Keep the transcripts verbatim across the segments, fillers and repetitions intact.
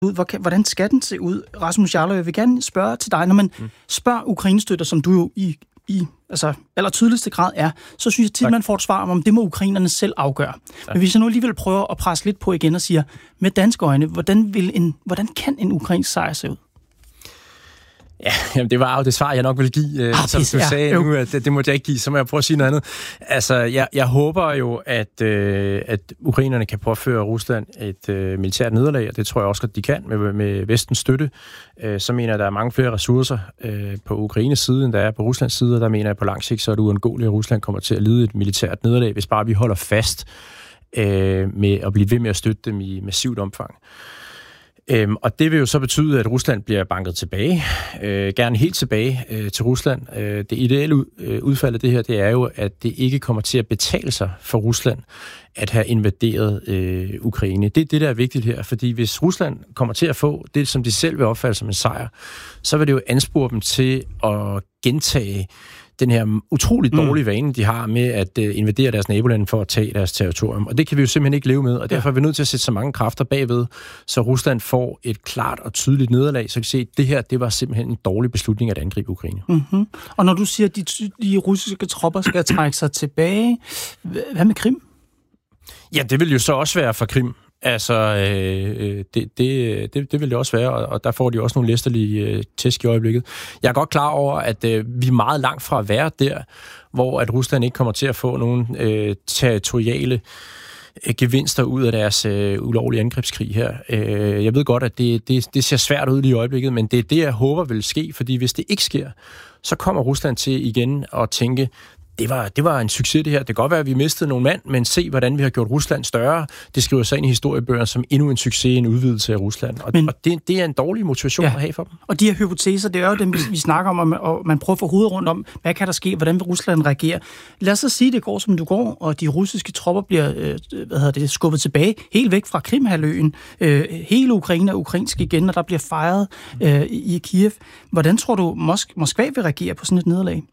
ud? Hvordan skal den se ud? Rasmus Jarlov, jeg vil gerne spørge til dig, når man mm. spørger Ukraine-støtter, som du jo i, i altså, aller tydeligste grad er, så synes jeg tit, tak. Man får et svar om, det må ukrainerne selv afgøre. Tak. Men hvis jeg nu alligevel prøver at presse lidt på igen og siger, med danske øjne, hvordan, vil en, hvordan kan en ukrainsk sejr se ud? Ja, jamen det var jo det svar, jeg nok ville give, ah, som pis, du sagde ja, nu, at det, det måtte jeg ikke give, så må jeg prøve at sige noget andet. Altså, jeg, jeg håber jo, at, øh, at ukrainerne kan påføre Rusland et øh, militært nederlag, og det tror jeg også, at de kan med, med vestens støtte. Øh, så mener jeg, at der er mange flere ressourcer øh, på Ukraines side, end der er på Ruslands side, og der mener jeg, at på lang sigt, så er det uundgåeligt, at Rusland kommer til at lide et militært nederlag, hvis bare vi holder fast øh, med at blive ved med at støtte dem i massivt omfang. Øhm, og det vil jo så betyde, at Rusland bliver banket tilbage, øh, gerne helt tilbage øh, til Rusland. Øh, det ideelle ud, øh, udfald af det her, det er jo, at det ikke kommer til at betale sig for Rusland at have invaderet øh, Ukraine. Det er det, der er vigtigt her, fordi hvis Rusland kommer til at få det, som de selv vil opfatte som en sejr, så vil det jo anspore dem til at gentage den her utroligt dårlige vane, de har med at uh, invadere deres nabolande for at tage deres territorium. Og det kan vi jo simpelthen ikke leve med, og derfor er vi nødt til at sætte så mange kræfter bagved, så Rusland får et klart og tydeligt nederlag, så kan vi se, at det her, det var simpelthen en dårlig beslutning at angribe Ukraine. Mm-hmm. Og når du siger, at de, de russiske tropper skal trække sig tilbage, hvad med Krim? Ja, det vil jo så også være for Krim. Altså, øh, det, det, det, det vil det også være, og der får de også nogle læsterlige øh, tæsk i øjeblikket. Jeg er godt klar over, at øh, vi er meget langt fra at være der, hvor at Rusland ikke kommer til at få nogle øh, territoriale øh, gevinster ud af deres øh, ulovlige angrebskrig her. Øh, jeg ved godt, at det, det, det ser svært ud i øjeblikket, men det er det, jeg håber vil ske, fordi hvis det ikke sker, så kommer Rusland til igen at tænke, Det var, det var en succes, det her. Det kan godt være, at vi mistede nogle mand, men se, hvordan vi har gjort Rusland større. Det skriver sig ind i historiebøgerne som endnu en succes, en udvidelse af Rusland. Og, men, og det, det er en dårlig motivation ja, at have for dem. Og de her hypoteser, det er jo dem, vi snakker om, og man prøver at få hovedet rundt om, hvad kan der ske, hvordan vil Rusland reagere. Lad os så sige, at det går, som det går, og de russiske tropper bliver øh, hvad hedder det, skubbet tilbage, helt væk fra Krimhalvøen. Øh, hele Ukraine er ukrainsk igen, og der bliver fejret øh, i Kiev. Hvordan tror du, Mosk- Moskva vil reagere på sådan et nederlag?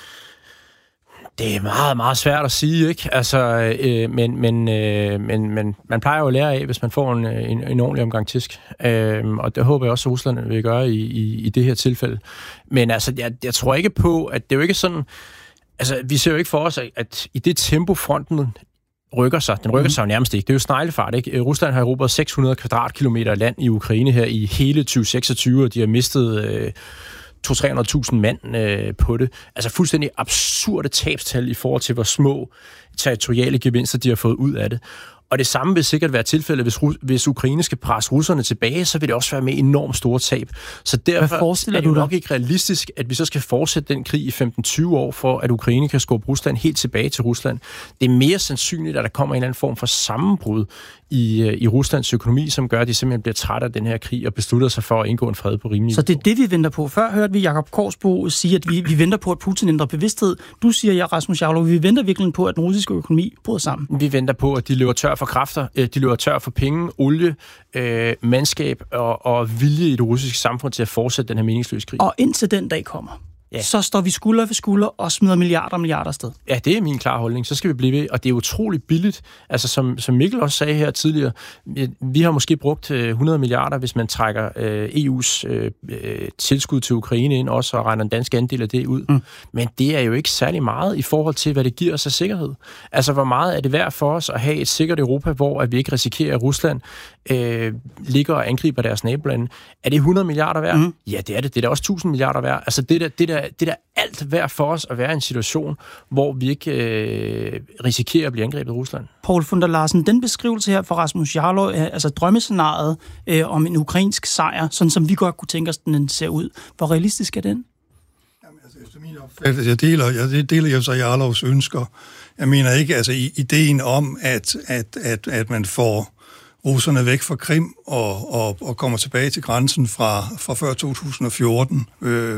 Det er meget, meget svært at sige, ikke? Altså, øh, men, men, øh, men, men man plejer jo at lære af, hvis man får en, en, en ordentlig omgang tisk. Øh, og det håber jeg også, at Rusland vil gøre i, i, i det her tilfælde. Men altså, jeg, jeg tror ikke på, at det er jo ikke sådan... Altså, vi ser jo ikke for os, at i det tempo fronten rykker sig, den rykker sig jo nærmest ikke. Det er jo sneglefart, ikke? Rusland har erobret seks hundrede kvadratkilometer land i Ukraine her i hele tyve seksogtyve, og de har mistet... Øh, to til tre hundrede tusind mand øh, på det. Altså fuldstændig absurde tabstal i forhold til, hvor små territoriale gevinster de har fået ud af det. Og det samme vil sikkert være tilfældet, hvis, hvis Ukraine skal presse russerne tilbage, så vil det også være med enormt store tab. Så derfor er det jo nok ikke realistisk, at vi så skal fortsætte den krig i femten til tyve år, for at Ukraine kan skubbe Rusland helt tilbage til Rusland. Det er mere sandsynligt, at der kommer en eller anden form for sammenbrud i, i Ruslands økonomi, som gør, at de simpelthen bliver trætte af den her krig og beslutter sig for at indgå en fred på rimelig. Så det er det, vi venter på. Før hørte vi Jakob Korsbo sige, at vi, vi venter på, at Putin ændrer bevidsthed. Du siger, ja, Rasmus Jarlov, vi venter virkelig på, at den russiske økonomi bryder sammen. Vi venter på, at de løber tør for kræfter, de løber tør for penge, olie, øh, mandskab og, og vilje i det russiske samfund til at fortsætte den her meningsløse krig. Og indtil den dag kommer, ja. Så står vi skulder ved skulder og smider milliarder og milliarder afsted. Ja, det er min klare holdning. Så skal vi blive ved, og det er utroligt billigt. Altså, som, som Mikkel også sagde her tidligere, vi har måske brugt hundrede milliarder, hvis man trækker øh, E U's øh, tilskud til Ukraine ind også, og regner en dansk andel af det ud. Mm. Men det er jo ikke særlig meget i forhold til, hvad det giver os af sikkerhed. Altså, hvor meget er det værd for os at have et sikkert Europa, hvor at vi ikke risikerer, at Rusland øh, ligger og angriber deres nabolande? Er det hundrede milliarder værd? Mm. Ja, det er det. Det er da også tusind milliarder værd. Altså, det der, det der det er alt værd for os at være i en situation, hvor vi ikke øh, risikerer at blive angrebet af Rusland. Poul Funder Larsen, den beskrivelse her fra Rasmus Jarlov, altså drømmescenariet øh, om en ukrainsk sejr, sådan som vi godt kunne tænke os, den ser ud. Hvor realistisk er den? Jamen, altså, efter min opfattelse, jeg deler, jeg deler jo så Jarlovs ønsker. Jeg mener ikke, altså ideen om, at, at, at, at man får russerne væk fra Krim og, og, og kommer tilbage til grænsen fra, fra før to tusind og fjorten, øh,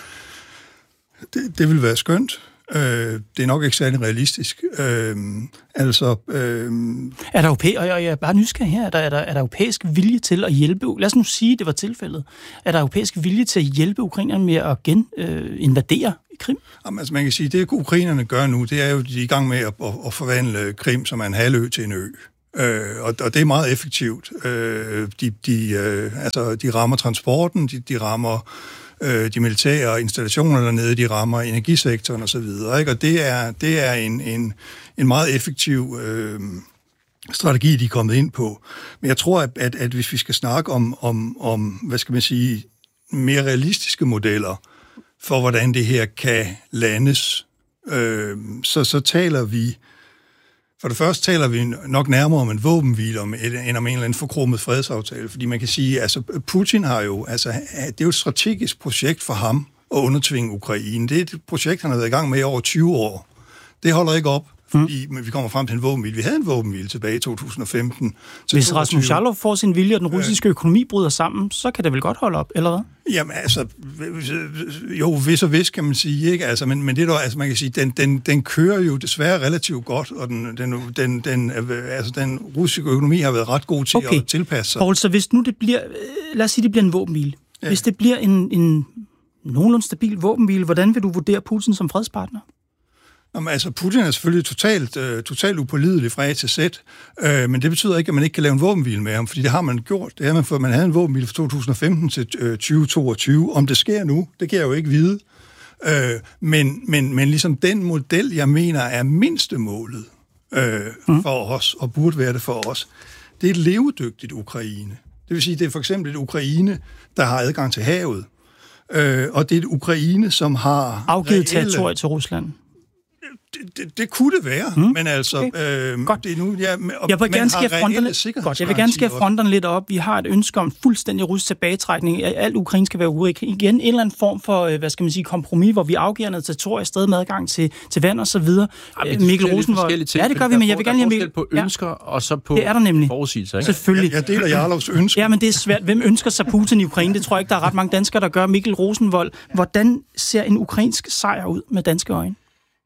Det, det vil være skønt. Øh, det er nok ikke særlig realistisk. Øh, altså... Øh... Er der europæ- og jeg er bare nysgerrig her. Er der, er, der, er der europæisk vilje til at hjælpe... Lad os nu sige, at det var tilfældet. Er der europæisk vilje til at hjælpe ukrainerne med at geninvadere øh, Krim? Jamen, altså man kan sige, at det ukrainerne gør nu, det er jo, de er i gang med at, at, at forvandle Krim som en halvø til en ø. Øh, og, og det er meget effektivt. Øh, de, de, øh, altså, de rammer transporten, de, de rammer øh, de militære installationer dernede, de rammer energisektoren osv., ikke? Og det er, det er en, en, en meget effektiv øh, strategi, de er kommet ind på. Men jeg tror, at, at, at hvis vi skal snakke om, om, om, hvad skal man sige, mere realistiske modeller for, hvordan det her kan landes, øh, så, så taler vi, for det første taler vi nok nærmere om en våbenhvile, end om en eller anden forkromet fredsaftale, fordi man kan sige, altså Putin har jo, altså det er jo et strategisk projekt for ham at undertvinge Ukraine. Det er et projekt, han har været i gang med i over tyve år. Det holder ikke op, fordi mm. vi kommer frem til en våbenhvile. Vi havde en våbenhvile tilbage i to tusind og femten. Hvis Rasmus Jarlov får sin vilje, og den russiske økonomi bryder sammen, så kan det vel godt holde op, eller hvad? Jamen altså, jo, vis og vis kan man sige, ikke? Altså, men, men det der, altså man kan sige, den, den, den kører jo desværre relativt godt, og den, den, den, den, altså, den russiske økonomi har været ret god til okay. at tilpasse sig. Poul, så hvis nu det bliver, lad os sige, det bliver en våbenhvile. Ja. Hvis det bliver en, en nogenlunde stabil våbenhvile, hvordan vil du vurdere Putin som fredspartner? Jamen, altså, Putin er selvfølgelig totalt, øh, totalt upålidelig fra A til Z, øh, men det betyder ikke, at man ikke kan lave en våbenhvile med ham, fordi det har man gjort. Det har man fået. Man havde en våbenhvile fra to tusind og femten til øh, tyve toogtyve. Om det sker nu, det kan jeg jo ikke vide. Øh, men, men, men ligesom den model, jeg mener, er mindstemålet øh, mm. for os, og burde være det for os, det er et levedygtigt Ukraine. Det vil sige, det er for eksempel et Ukraine, der har adgang til havet, øh, og det er et Ukraine, som har afgivet territoriet til Rusland. Det, det, det kunne det være, mm. men altså... Okay. Øh, Godt. Det er nu, ja, og, jeg vil gerne skære fronterne, godt, jeg vil gerne skære fronterne lidt op. Vi har et ønske om fuldstændig russisk tilbagetrækning. Alt Ukraine skal være ude. Igen en eller anden form for, hvad skal man sige, kompromis, hvor vi afgiver noget territorium, stadig med adgang til, til vand og så videre. Ja, Mikkel Rosenvold. Ja, det gør vi, men jeg vil gerne lige... Der er på ønsker, ja. og så på det er der nemlig. Forudsigelser, ikke? Selvfølgelig. Jeg, jeg deler Jarlovs ønsker. Ja, men det er svært. Hvem ønsker sig Putin i Ukraine? Det tror jeg ikke, der er ret mange danskere, der gør. Mikkel Rosenvold. Hvordan ser en ukrainsk sejr ud med danske øjne?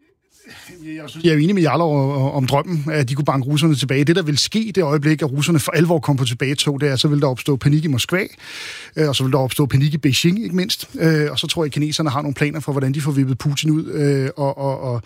Jeg er jo enig med Jarlov om drømmen, at de kunne banke russerne tilbage. Det, der vil ske det øjeblik, at russerne for alvor kom på tilbagetog, det er, så vil der opstå panik i Moskva, og så vil der opstå panik i Beijing, ikke mindst. Og så tror jeg, at kineserne har nogle planer for, hvordan de får vippet Putin ud. Og, og, og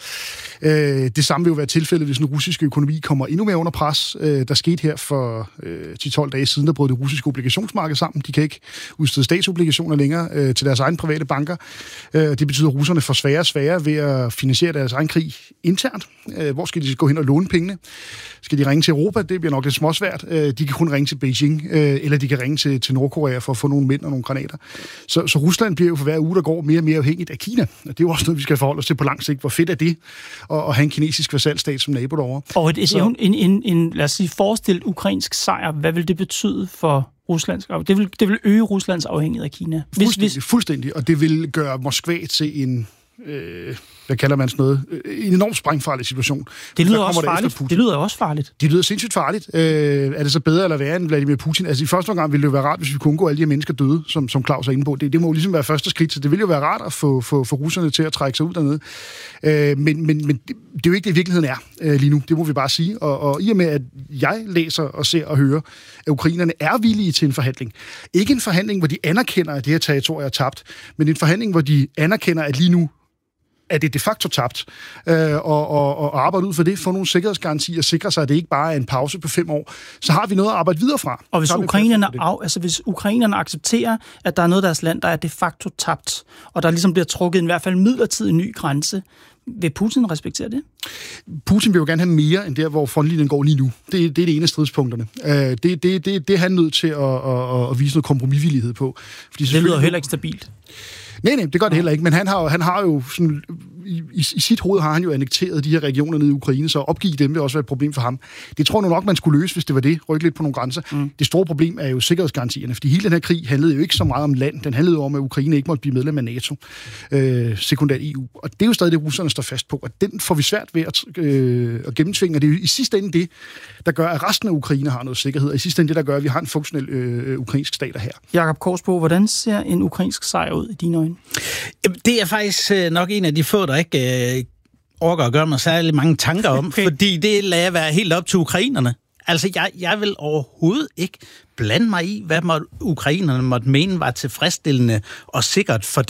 det samme vil jo være tilfældet, hvis den russiske økonomi kommer endnu mere under pres. Der skete her for ti til tolv dage siden, der brød det russiske obligationsmarked sammen. De kan ikke udstede statsobligationer længere til deres egne private banker. Det betyder, at russerne får sværere og sværere ved at finansiere deres egen krig internt. Hvor skal de gå hen og låne pengene? Skal de ringe til Europa? Det bliver nok lidt småsvært. De kan kun ringe til Beijing, eller de kan ringe til, til Nordkorea for at få nogle mænd og nogle granater. Så, så Rusland bliver jo for hver uge, der går mere og mere afhængigt af Kina. Det er jo også noget, vi skal forholde os til på lang sigt. Hvor fedt er det at, at have en kinesisk vasalstat som nabo derovre? Og et, så, en, en, en, lad os sige, forestillet ukrainsk sejr, hvad vil det betyde for Ruslands? Det vil, det vil øge Ruslands afhængighed af Kina. Hvis, fuldstændig, hvis... fuldstændig, og det vil gøre Moskva til en... Øh, hvad kalder man sådan noget? En enormt sprængfarlig situation. Det lyder også farligt. Det lyder også farligt. Det lyder sindssygt farligt. Øh, er det så bedre eller værre end Vladimir Putin? Altså i første omgang ville det jo være rart, hvis vi kunne undgå alle de her mennesker døde, som, som Claus er inde på. Det, det må jo ligesom være første skridt, så det ville jo være rart at få, få, få russerne til at trække sig ud dernede. Øh, men men, men det, det er jo ikke det, virkeligheden er øh, lige nu. Det må vi bare sige. Og, og i og med, at jeg læser og ser og hører, at ukrainerne er villige til en forhandling. Ikke en forhandling, hvor de anerkender, at det her territorium er tabt, men en forhandling, hvor de anerkender, at lige nu er det de facto tabt, øh, og, og, og arbejde ud for det, få nogle sikkerhedsgarantier og sikre sig, at det ikke bare er en pause på fem år, så har vi noget at arbejde videre fra. Og hvis ukrainerne, af, altså hvis ukrainerne accepterer, at der er noget af deres land, der er de facto tabt, og der ligesom bliver trukket en i hvert fald midlertidig ny grænse, vil Putin respektere det? Putin vil jo gerne have mere end der, hvor frontlinjen går lige nu. Det, det er det ene af stridspunkterne. Det, det, det, det er han nødt til at, at, at vise noget kompromisvillighed på. Fordi det lyder heller ikke stabilt. Nej, nej, det gør det heller ikke, men han har, han har jo sådan, i, i sit hoved har han jo annekteret de her regioner nede i Ukraine, så at opgive dem vil også være et problem for ham. Det tror jeg nok, man skulle løse, hvis det var det, rykke lidt på nogle grænser. Mm. Det store problem er jo sikkerhedsgarantierne, fordi hele den her krig handlede jo ikke så meget om land, den handlede jo om, at Ukraine ikke måtte blive medlem af NATO, øh, sekundært E U. Og det er jo stadig det, russerne står fast på, og den får vi svært ved at, øh, at gennemtvinge, og det er jo i sidste ende det, der gør, at resten af Ukraine har noget sikkerhed, og i sidste ende det, der gør, at vi har en funktionel øh, ukrainsk stat her. Jakob Korsbo, hvordan ser en ukrainsk sejr ud i dine øjne? Det er faktisk nok en af de få, der ikke øh, orker at gøre mig særlig mange tanker om, okay. Fordi det lader jeg være helt op til ukrainerne. Altså, jeg, jeg vil overhovedet ikke blande mig i, hvad må, ukrainerne måtte mene var tilfredsstillende og sikkert for dem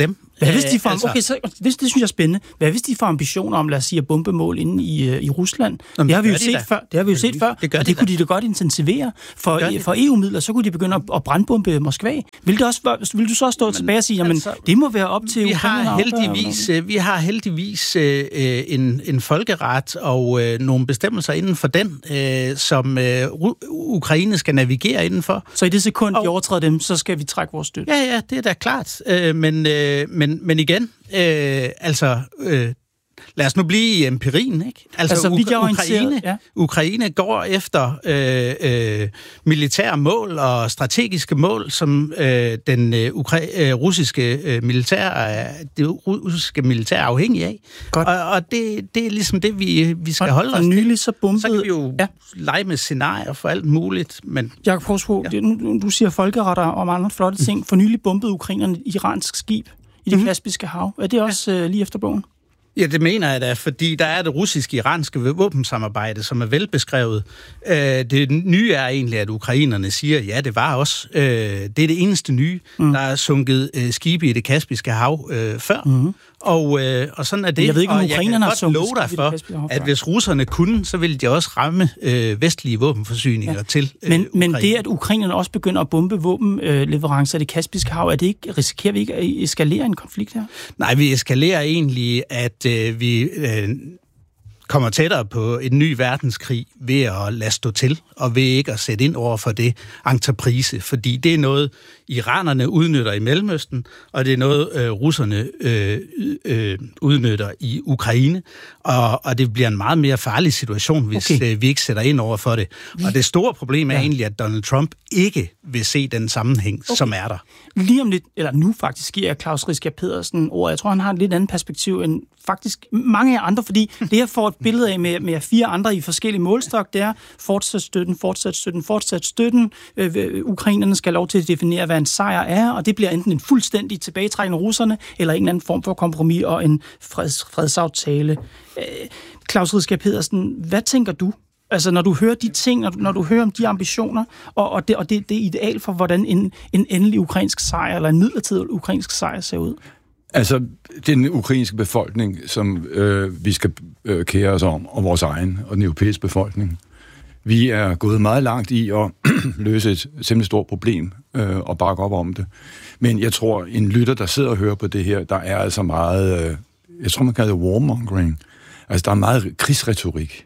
Hvad hvis de får, altså, okay, så, det, det synes jeg er spændende. Hvad hvis de får ambitioner om, lad os sige, at bombe mål inde i, i Rusland? Jamen, det har vi jo set da. før. Det har vi jo set før. Det, gør det, det kunne de da godt intensivere. For, for E U-midler, så kunne de begynde at, at brandbombe Moskva. Vil, det også, vil du så stå men, tilbage og sige, jamen, altså, det må være op til vi har heldigvis, Vi har heldigvis øh, en, en folkeret og øh, nogle bestemmelser inden for den, øh, som øh, Ukraine skal navigere indenfor. Så i det sekund, og, de overtræder dem, så skal vi trække vores støtte? Ja, ja, det er da klart. Øh, men, øh, men, men igen, øh, altså... Øh, Lad os nu blive i empirien, ikke? Altså, altså Ukra- Ukraine, ja. Ukraine går efter øh, øh, militære mål og strategiske mål, som øh, den øh, ukra- øh, russiske øh, militær det russiske militær er afhængig af. Godt. Og, og det, det er ligesom det, vi, vi skal og, holde og os nylig, så, bombede, så kan vi jo ja. lege med scenarier for alt muligt. Men, Jakob Horsbo, ja. du, du siger folkeretter om andre flotte ting. For nylig bombede ukrainerne et iransk skib i det mm-hmm. Kaspiske hav. Er det også ja. øh, lige efter bogen? Ja, det mener jeg da, fordi der er det russisk-iranske våbensamarbejde, som er velbeskrevet. Øh, det nye er egentlig, at ukrainerne siger, ja, det var også. Øh, det er det eneste nye, mm. der er sunket øh, skibe i det Kaspiske hav øh, før. Mm. Og, øh, og sådan er det. Jeg ved ikke, om ukrainerne har sunket love dig for, at hvis russerne kunne, så ville de også ramme øh, vestlige våbenforsyninger ja. til øh, men, Ukraine. Men det, at ukrainerne også begynder at bombe våbenleverancer i det Kaspiske hav, er det ikke, risikerer vi ikke at eskalere en konflikt her? Nej, vi eskalerer egentlig, at øh, vi øh, kommer tættere på en ny verdenskrig ved at lade stå til, og ved ikke at sætte ind over for det entreprise, fordi det er noget, iranerne udnytter i Mellemøsten, og det er noget, øh, russerne øh, øh, udnytter i Ukraine, og, og det bliver en meget mere farlig situation, hvis okay. øh, vi ikke sætter ind over for det. Og det store problem er ja. egentlig, at Donald Trump ikke vil se den sammenhæng, okay. som er der. Lige om lidt, eller nu faktisk, giver jeg Klaus Riskær Pedersen ord. Jeg tror, han har et lidt andet perspektiv end faktisk mange af andre, fordi det her får et billede af med, med fire andre i forskellige målstok, det er fortsat støtten, fortsat støtten, fortsat støtten. Øh, ukrainerne skal have lov til at definere, hvad en sejr er, og det bliver enten en fuldstændig tilbagetrækning af russerne, eller en eller anden form for kompromis og en freds, fredsaftale. Øh, Klaus Riskær Pedersen, hvad tænker du? Altså, når du hører de ting, når du, når du hører om de ambitioner, og, og, det, og det, det er ideal for, hvordan en, en endelig ukrainsk sejr, eller en midlertidig ukrainsk sejr ser ud? Altså, den ukrainske befolkning, som øh, vi skal øh, kære os om, og vores egen, og den europæiske befolkning, vi er gået meget langt i at løse et simpelthen stort problem, øh, og bakke op om det. Men jeg tror, en lytter, der sidder og hører på det her, der er altså meget, øh, jeg tror, man kalder det warmongering. Altså, der er meget krigsretorik.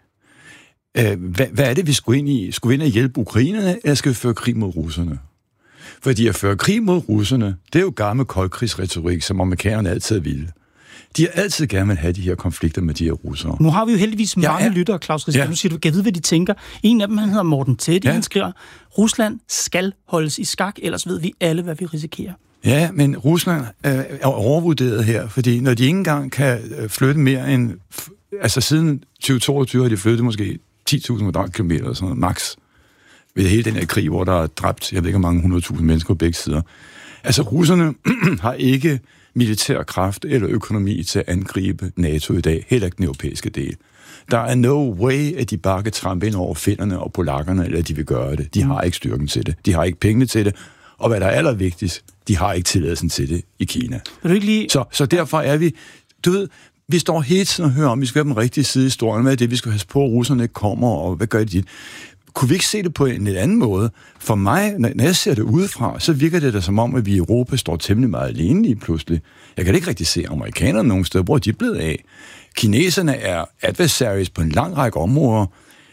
Hvad, hvad er det, vi skulle ind i? Skulle vi ind og hjælpe ukrainerne, eller skal vi føre krig mod russerne? Fordi at føre krig mod russerne, det er jo gammel koldkrigsretorik, som amerikanerne altid ville. De har altid gerne vil have de her konflikter med de her russere. Nu har vi jo heldigvis mange ja, lyttere, Klaus Riskær. Ja. Nu siger du, kan vide, hvad de tænker. En af dem, han hedder Morten Teddy, ja. han skriver, Rusland skal holdes i skak, ellers ved vi alle, hvad vi risikerer. Ja, men Rusland er overvurderet her, fordi når de ikke engang kan flytte mere end... Altså siden tyve toogtyve har de flyttet måske ti tusind kvadratkilometer eller sådan noget, max, ved hele den her krig, hvor der er dræbt, jeg ved ikke, hvor mange hundrede tusind mennesker på begge sider. Altså, russerne har ikke militær kraft eller økonomi til at angribe NATO i dag, heller ikke den europæiske del. Der er no way, at de bare kan trampe ind over finnerne og polakkerne, eller de vil gøre det. De har ikke styrken til det. De har ikke pengene til det. Og hvad der er allervigtigst, de har ikke tilladelsen til det i Kina. Vil du ikke lige... så, så derfor er vi... Du ved, vi står hele tiden og hører om, vi skal have den rigtige side i historien. Hvad er det, vi skal have på, at russerne ikke kommer, og hvad gør de? Kunne vi ikke se det på en lidt anden måde? For mig, når jeg ser det udefra, så virker det da som om, at vi i Europa står temmelig meget alene lige pludselig. Jeg kan ikke rigtig se amerikanerne nogen steder, hvor de er blevet af. Kineserne er adversaries på en lang række områder.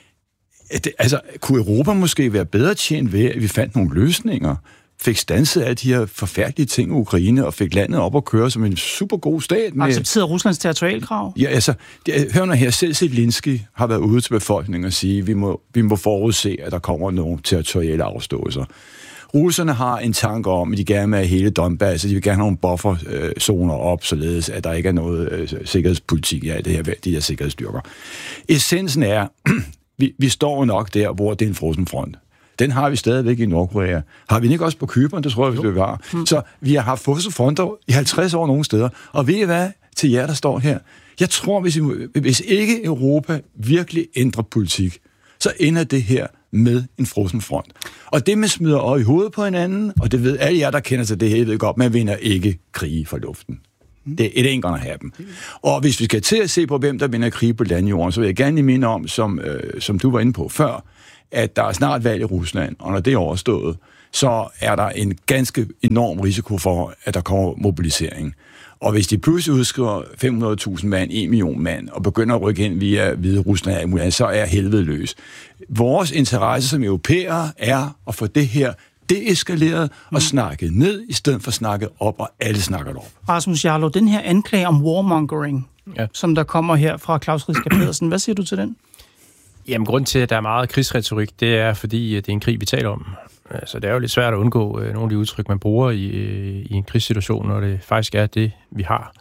Altså, kunne Europa måske være bedre tjent ved, at vi fandt nogle løsninger? Fik standset af de her forfærdelige ting i Ukraine, og fik landet op og køre som en super god stat. Med... Accepterede Ruslands territorialkrav? Ja, altså, hør nu her, selv Zelensky har været ude til befolkningen og sige, at vi må, vi må forudse, at der kommer nogle territoriale afståelser. Russerne har en tanke om, at de gerne vil have hele Donbass, de vil gerne have nogle bufferzoner op, således at der ikke er noget øh, sikkerhedspolitik i ja, det her, de her sikkerhedsstyrker. Essensen er, vi, vi står nok der, hvor det er en frossen front. Den har vi stadigvæk i Nordkorea. Har vi den ikke også på Cypern? Det tror jeg, vi har. Mm. Så vi har haft frontfronter i halvtreds år nogle steder. Og ved I hvad, til jer, der står her? Jeg tror, hvis, hvis ikke Europa virkelig ændrer politik, så ender det her med en frossen front. Og det med smider øje i hovedet på hinanden, og det ved alle jer, der kender til det her, ved godt, man vinder ikke krige fra luften. Det it ain't gonna happen. Og hvis vi skal til at se på, hvem der vinder krig på landjorden, så vil jeg gerne lige minde om, som, øh, som du var inde på før, at der er snart valg i Rusland, og når det er overstået, så er der en ganske enorm risiko for, at der kommer mobilisering. Og hvis de pludselig udskriver fem hundrede tusind mand, en million mand, og begynder at rykke ind via Hvide Rusland, så er helvede løs. Vores interesse som europæere er at få det her deeskaleret og snakket ned, i stedet for snakket op, og alle snakker det op. Rasmus Jarlov, den her anklage om warmongering, ja. som der kommer her fra Claus Riskær Pedersen, hvad siger du til den? Jamen, grunden til, at der er meget krigsretorik, det er, fordi det er en krig, vi taler om. Altså, det er jo lidt svært at undgå øh, nogle af de udtryk, man bruger i, øh, i en krigssituation, når det faktisk er det, vi har.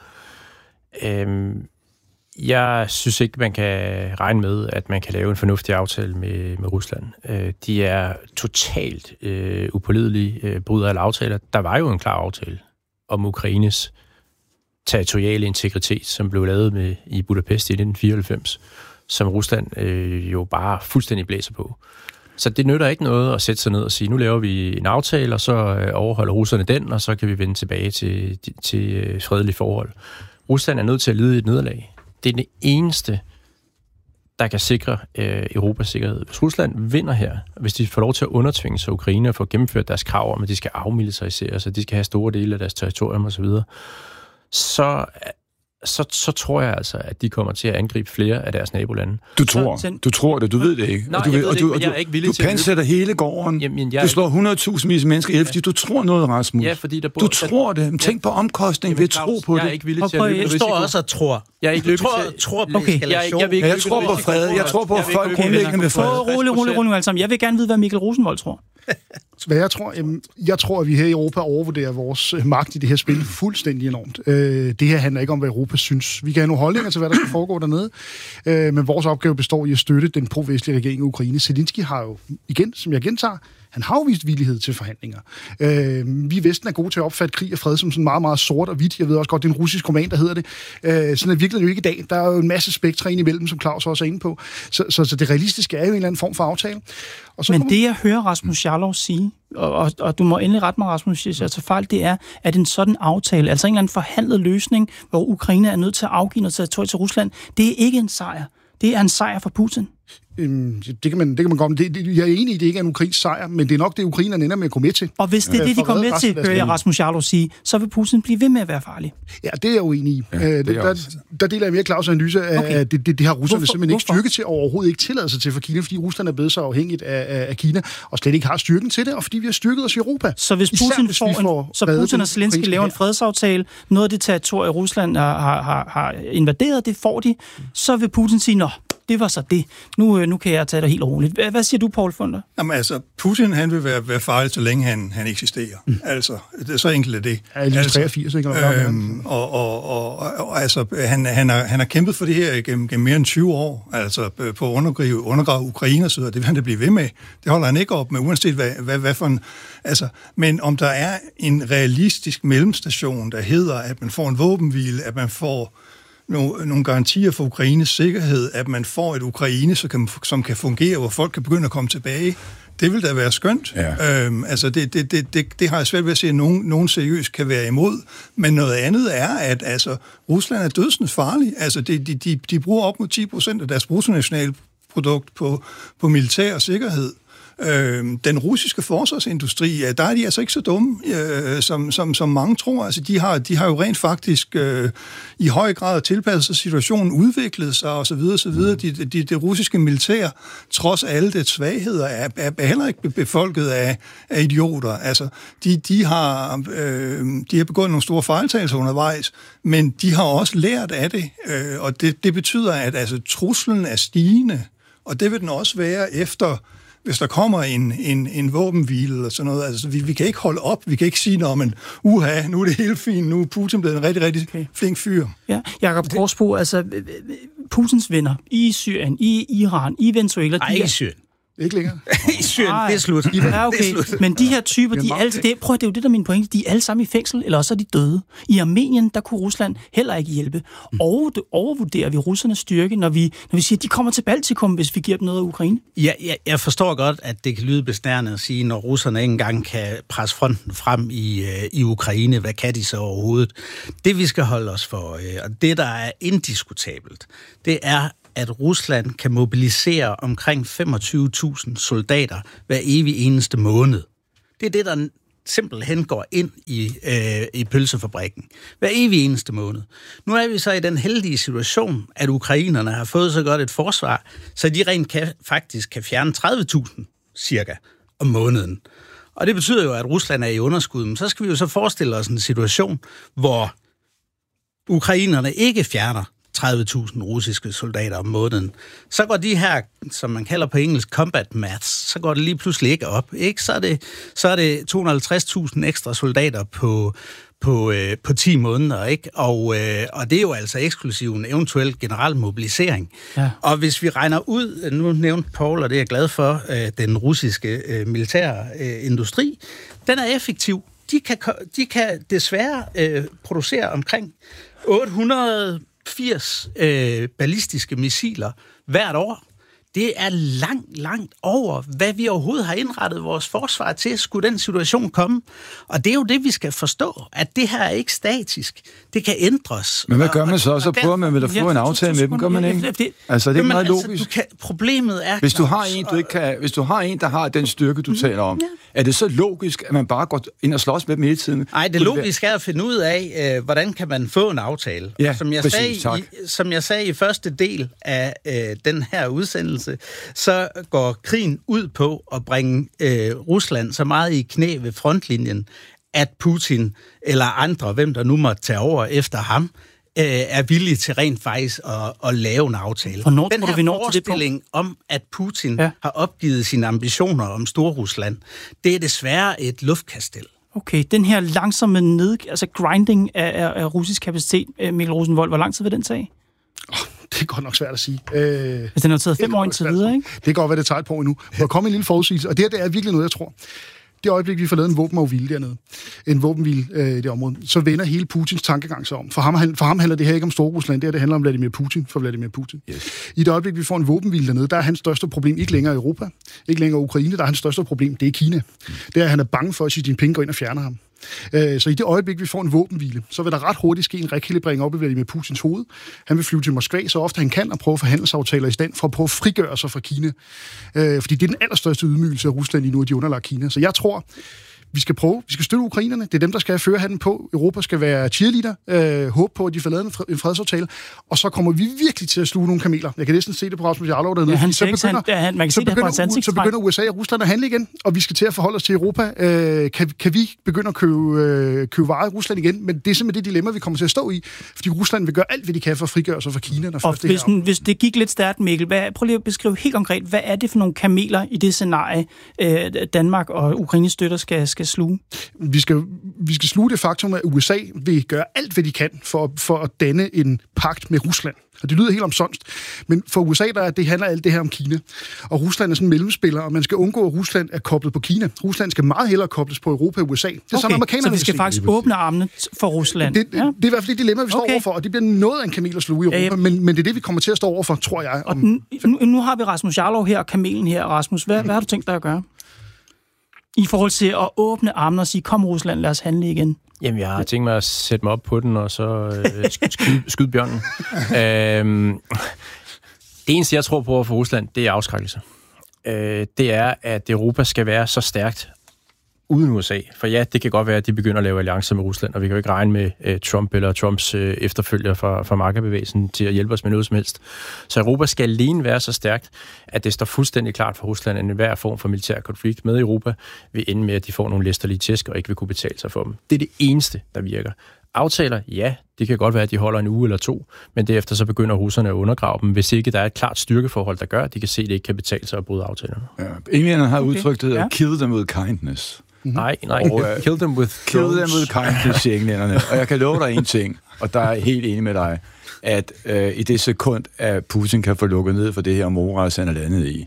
Øhm, jeg synes ikke, man kan regne med, at man kan lave en fornuftig aftale med, med Rusland. Øh, de er totalt øh, upålidelige, øh, bryder alle aftaler. Der var jo en klar aftale om Ukraines territoriale integritet, som blev lavet med, i Budapest i nitten fireoghalvfems, som Rusland øh, jo bare fuldstændig blæser på. Så det nytter ikke noget at sætte sig ned og sige, nu laver vi en aftale, og så overholder russerne den, og så kan vi vende tilbage til, til fredelige forhold. Rusland er nødt til at lide et nederlag. Det er det eneste, der kan sikre øh, Europas sikkerhed. Hvis Rusland vinder her, hvis de får lov til at undertvinge sig Ukraine og få gennemført deres krav om, at de skal afmilitarisere sig, de skal have store dele af deres territorium osv., så... Så, så tror jeg altså, at de kommer til at angribe flere af deres nabolande. Du tror, så, du tror det, du ved det ikke. Nej, og du, jeg ved og det du, ikke, men jeg er ikke villig du til... Du pansætter hele gården. Jamen, jeg du slår hundredtusindvis af mennesker ihjel, fordi du tror noget, Rasmus. Ja, fordi der bor... Du tror det. Tænk på omkostningen ved at tro på det. Jeg er ikke villig til at løbe risiko. Du står også og tror. Jeg er ikke løbet til... tror på okay. eskalation. Jeg, jeg, jeg, jeg tror på fred. Jeg tror på, at folk grundlæggende vil fred. Rolig, rolig, rolig, altså. Jeg vil gerne vide, hvad Mikkel Rosenvold tror. Hvad jeg tror, jamen, jeg tror, at vi her i Europa overvurderer vores magt i det her spil fuldstændig enormt. Øh, det her handler ikke om, hvad Europa synes. Vi kan have nogle holdninger til, hvad der skal foregå dernede, øh, men vores opgave består i at støtte den pro-vestlige regering i Ukraine. Zelensky har jo, igen, som jeg gentager, han har jo vist villighed til forhandlinger. Øh, vi i Vesten er gode til at opfatte krig og fred som sådan meget, meget sort og hvidt. Jeg ved også godt, det er en russisk roman, der hedder det. Øh, sådan er virkelig jo ikke i dag. Der er jo en masse spektre ind imellem, som Claus også er inde på. Så, så, så det realistiske er jo en eller anden form for aftale. Og så Men kommer... det, jeg hører Rasmus Jarlov sige, og, og, og du må endelig rette mig, Rasmus, hvis jeg tager fejl, det er, at en sådan aftale, altså en eller anden forhandlet løsning, hvor Ukraine er nødt til at afgive noget territorium til Rusland, det er ikke en sejr. Det er en sejr for Putin. Øhm, det, kan man, det kan man godt, det, det, jeg er enig i, at det ikke er en ukrainsk sejr, men det er nok det, ukrainerne ender med at gå med til. Og hvis det er det, de kommer med til, hører jeg Rasmus Jarlov sige, så vil Putin blive ved med at være farlig. Ja, det er jeg uenig i. Ja, øh, der, der deler jeg mere Claus' analyse af, okay. at det, det, det har russerne Hvorfor? simpelthen ikke Hvorfor? styrke til, og overhovedet ikke tillader sig til for Kina, fordi Rusland er blevet så afhængigt af, af, af Kina, og slet ikke har styrken til det, og fordi vi har styrket os i Europa. Så hvis Putin, Især, hvis får, en, får så Putin og Zelensky laver en fredsaftale, noget af det territorium, Rusland har, har, har invaderet, det får de, så vil Putin sige, nå, det var så det. Nu, nu kan jeg tage det helt roligt. Hvad, hvad siger du, Poul Funder? Jamen altså, Putin han vil være, være farlig, så længe han, han eksisterer. Mm. Altså, det er så enkelt er det. Ja, lige altså, treogfirs, ikke? Øhm, og, og, og, og altså, han, han, har, han har kæmpet for det her gennem, gennem mere end tyve år, altså på at undergrave, undergrave Ukraine og så videre. Det vil han da blive ved med. Det holder han ikke op med, uanset hvad, hvad, hvad for en... Altså, men om der er en realistisk mellemstation, der hedder, at man får en våbenhvile, at man får nogle, nogle garantier for Ukraines sikkerhed, at man får et Ukraine, som kan, som kan fungere, hvor folk kan begynde at komme tilbage. Det vil da være skønt. Ja. Øhm, altså det, det, det, det, det har jeg svært ved at se, at nogen, nogen seriøst kan være imod. Men noget andet er, at altså, Rusland er dødsens farlig. Altså de, de, de, de bruger op mod ti procent af deres bruttonationalprodukt på, på militær og sikkerhed. Øh, den russiske forsvarsindustri, ja, der er de altså ikke så dumme, øh, som, som, som mange tror. Altså, de har, de har jo rent faktisk øh, i høj grad tilpasset sig situationen, udviklet sig osv. osv. De, de, det russiske militær, trods alle dets svagheder, er, er, er heller ikke befolket af, af idioter. Altså, de, de, har, øh, de har begået nogle store fejltagelser undervejs, men de har også lært af det, øh, og det, det betyder, at altså, truslen er stigende, og det vil den også være efter hvis der kommer en, en, en våbenhvile eller sådan noget. Altså, vi, vi kan ikke holde op, vi kan ikke sige, når man, uha, nu er det helt fint, nu er Putin blevet en rigtig, rigtig okay. flink fyr. Ja, Jakob Korsbo, altså Putins venner i Syrien, i Iran, i Venezuela... Nej, ikke i Syrien. Ikke længere. I Syrien, det er slut. Ja, okay. Det er slut. Men de her typer, de er alle, det, prøv, det er jo det, der er min pointe, de er alle sammen i fængsel, eller også er de døde. I Armenien, der kunne Rusland heller ikke hjælpe. Over, overvurderer vi russernes styrke, når vi, når vi siger, at de kommer til Baltikum, hvis vi giver dem noget af Ukraine? Ja, jeg, jeg forstår godt, at det kan lyde besnærende at sige, når russerne ikke engang kan presse fronten frem i, øh, i Ukraine, hvad kan de så overhovedet? Det, vi skal holde os for, øh, og det, der er indiskutabelt, det er, at Rusland kan mobilisere omkring femogtyve tusind soldater hver evig eneste måned. Det er det, der simpelthen går ind i, øh, i pølsefabrikken. Hver evig eneste måned. Nu er vi så i den heldige situation, at ukrainerne har fået så godt et forsvar, så de rent kan, faktisk kan fjerne tredive tusind cirka om måneden. Og det betyder jo, at Rusland er i underskud. Men så skal vi jo så forestille os en situation, hvor ukrainerne ikke fjerner tredive tusind russiske soldater om måneden. Så går de her, som man kalder på engelsk, combat maths, så går det lige pludselig ikke op. Ikke? Så er det, så er det to hundrede og halvtreds tusind ekstra soldater på, på, øh, på ti måneder. Ikke? Og, øh, og det er jo altså eksklusiv en eventuel generel mobilisering. Ja. Og hvis vi regner ud, nu nævnte Paul, og det er jeg glad for, øh, den russiske øh, militære øh, industri, den er effektiv. De kan, de kan desværre øh, producere omkring otte hundrede firs øh, ballistiske missiler hvert år. Det er langt, langt over, hvad vi overhovedet har indrettet vores forsvar til, skulle den situation komme. Og det er jo det, vi skal forstå, at det her er ikke statisk. Det kan ændres. Men hvad gør man så? Så prøver man vel at få en aftale med dem, gør man ikke? Altså, det er meget logisk. Du kan, problemet er... Hvis du har en, du ikke kan, hvis du har en, der har den styrke, du taler om, er det så logisk, at man bare går ind og slås med dem hele tiden? Nej, det logiske er at finde ud af, øh, hvordan kan man få en aftale. Ja, som jeg præcis, sagde, i, som jeg sagde i første del af øh, den her udsendelse, så går krigen ud på at bringe øh, Rusland så meget i knæ ved frontlinjen, at Putin eller andre, hvem der nu måtte tage over efter ham, øh, er villige til rent faktisk at, at lave en aftale. Og når den her vi når forestilling til det om, at Putin ja. har opgivet sine ambitioner om Storrusland, det er desværre et luftkastel. Okay, den her langsomme ned, altså grinding af, af, af russisk kapacitet, Mikkel Rosenvold, hvor lang tid vil den tage? Oh, det er godt nok svært at sige. Øh, Hvis den har taget fem år indtil videre, ikke? Det kan godt være, det tager et par år endnu. Der kommer en lille forudsigelse, og det her det er virkelig noget, jeg tror. Det øjeblik, vi får lavet en våbenafhvile dernede, en våbenhvile øh, i det område, så vender hele Putins tankegang sig om. For ham, for ham handler det her ikke om Storrusland, det her det handler om Vladimir Putin, for Vladimir Putin. Yes. I det øjeblik, vi får en våbenhvile dernede, der er hans største problem ikke længere Europa, ikke længere Ukraine, der er hans største problem, det er Kina. Det er, at han er bange for, at Xi Jinping går ind og fjerner ham. Så i det øjeblik, vi får en våbenhvile, så vil der ret hurtigt ske en rekalibrering op i Vladimir Putins hoved. Han vil flyve til Moskva så ofte han kan og prøve forhandlingsaftaler i stand for at prøve at frigøre sig fra Kina. Fordi det er den allerstørste ydmygelse af Rusland lige nu, at de underlagt Kina. Så jeg tror, vi skal prøve, vi skal støtte ukrainerne. Det er dem, der skal føre handen på. Europa skal være cheerleader. Øh, håbe på, at de får lavet en fredsaftale. Og så kommer vi virkelig til at sluge nogle kameler. Jeg kan næsten se det på Rasmus Jarlov dernede. Ja, han så begynder, han, han, man kan så, se begynder, det på så begynder U S A og Rusland at handle igen, og vi skal til at forholde os til Europa. Øh, kan, kan vi begynde at købe, øh, købe varer i Rusland igen? Men det er simpelthen det dilemma, vi kommer til at stå i. Fordi Rusland vil gøre alt, hvad de kan for at frigøre sig fra Kina. Når og hvis, det hvis det gik lidt stærkt, Mikkel, hvad, prøv lige at beskrive helt konkret, hvad er det for nogle kameler i det scenarie, øh, Danmark og Ukraines støtter skal, skal sluge? Vi skal, vi skal sluge det faktum, at U S A vil gøre alt, hvad de kan for, for at danne en pagt med Rusland. Og det lyder helt omsonst. Men for U S A, der det handler alt det her om Kina. Og Rusland er sådan en mellemspiller, og man skal undgå, at Rusland er koblet på Kina. Rusland skal meget hellere kobles på Europa og U S A. Det er okay, sådan, amerikanerne så vi skal faktisk åbne armene for Rusland. Det, det, ja. det er i hvert fald det dilemma, vi står okay. overfor, og det bliver noget af en kamel at sluge i Europa. Ja, ja. Men, men det er det, vi kommer til at stå overfor, tror jeg. Om... Og nu, nu har vi Rasmus Jarlov her, og kamelen her. Rasmus, hvad, hvad har du tænkt dig at gøre? I forhold til at åbne armene og sige, kom Rusland, lad os handle igen. Jamen, jeg har tænkt mig at sætte mig op på den, og så øh, skyde, skyde bjørnen. øhm, det eneste, jeg tror på for Rusland, det er afskrækkelse. Øh, det er, at Europa skal være så stærkt uden U S A. For ja, det kan godt være, at de begynder at lave alliancer med Rusland, og vi kan jo ikke regne med uh, Trump eller Trumps uh, efterfølger fra, fra markedbevægelsen til at hjælpe os med noget som helst. Så Europa skal alene være så stærkt, at det står fuldstændig klart for Rusland, at enhver form for militær konflikt med Europa vil ende med, at de får nogle læsterlige tæsk og ikke vil kunne betale sig for dem. Det er det eneste, der virker. Aftaler, ja, det kan godt være, at de holder en uge eller to, men derefter så begynder russerne at undergrave dem, hvis ikke der er et klart styrkeforhold, der gør, at de kan se, at det ikke kan betale sig at bryde aftalerne. Ja. Englænderne har okay. udtrykt det, ja. Kill them with kindness. Mm-hmm. Nej, nej. Og, uh, kill them with kill them with kindness, siger englænderne. Og jeg kan love dig en ting, og der er jeg helt enig med dig, at uh, i det sekund, at Putin kan få lukket ned for det her moras, han er landet i,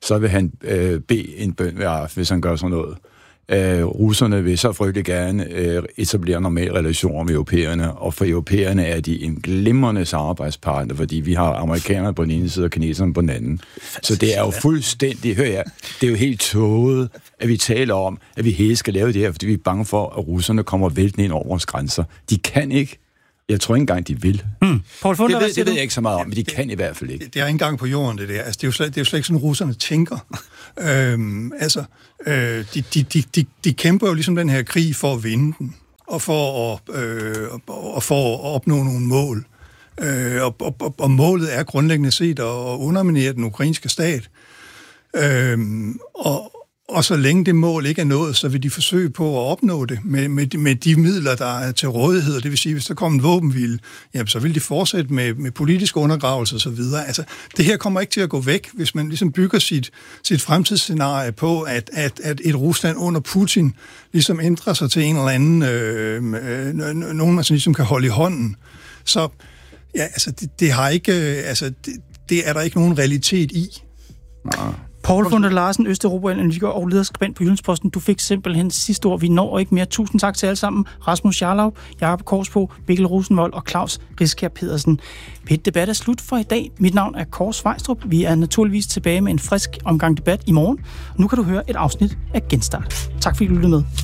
så vil han øh, bede en bøn hver aften, hvis han gør sådan noget. Øh, russerne vil så frygtelig gerne øh, etablere normale relationer med europæerne, og for europæerne er de en glimrende samarbejdspartner, fordi vi har amerikanerne på den ene side og kineserne på den anden. Så det er jo fuldstændig, hør jeg, det er jo helt tåget, at vi taler om, at vi hele skal lave det her, fordi vi er bange for, at russerne kommer væltende ind over vores grænser. De kan ikke. Jeg tror ikke engang, de vil. Hmm. Paul Funder, det, ved, det ved jeg ikke så meget om, men de kan i hvert fald ikke. Det, det er ikke engang på jorden, det der. Altså, det, er jo slet, det er jo slet ikke sådan, russerne tænker. øhm, altså, øh, de, de, de, de, de kæmper jo ligesom den her krig for at vinde den, og for at, øh, og for at opnå nogle mål. Øh, og, og, og målet er grundlæggende set at underminere den ukrainske stat. Øhm, og Og så længe det mål ikke er nået, så vil de forsøge på at opnå det med, med, med de midler, der er til rådighed. Det vil sige, hvis der kommer en våbenhvile, jamen, så vil de fortsætte med, med politisk undergravelse og så videre. Altså, det her kommer ikke til at gå væk, hvis man ligesom bygger sit, sit fremtidsscenarie på, at, at, at et Rusland under Putin ligesom ændrer sig til en eller anden, øh, øh, nogen man ligesom kan holde i hånden. Så ja, altså, det, det har ikke, altså, det, det er der ikke nogen realitet i. Nej. Paul Funder Larsen, Østeuropa-analytiker og lederskribent på Jyllandsposten. Du fik simpelthen sidste ord. Vi når ikke mere. Tusind tak til alle sammen. Rasmus Jarlov, Jakob Korsbo, Mikkel Rosenvold og Claus Riskær Pedersen. P et Debat er slut for i dag. Mit navn er Kåre Svejstrup. Vi er naturligvis tilbage med en frisk omgang debat i morgen. Nu kan du høre et afsnit af Genstart. Tak fordi du lyttede med.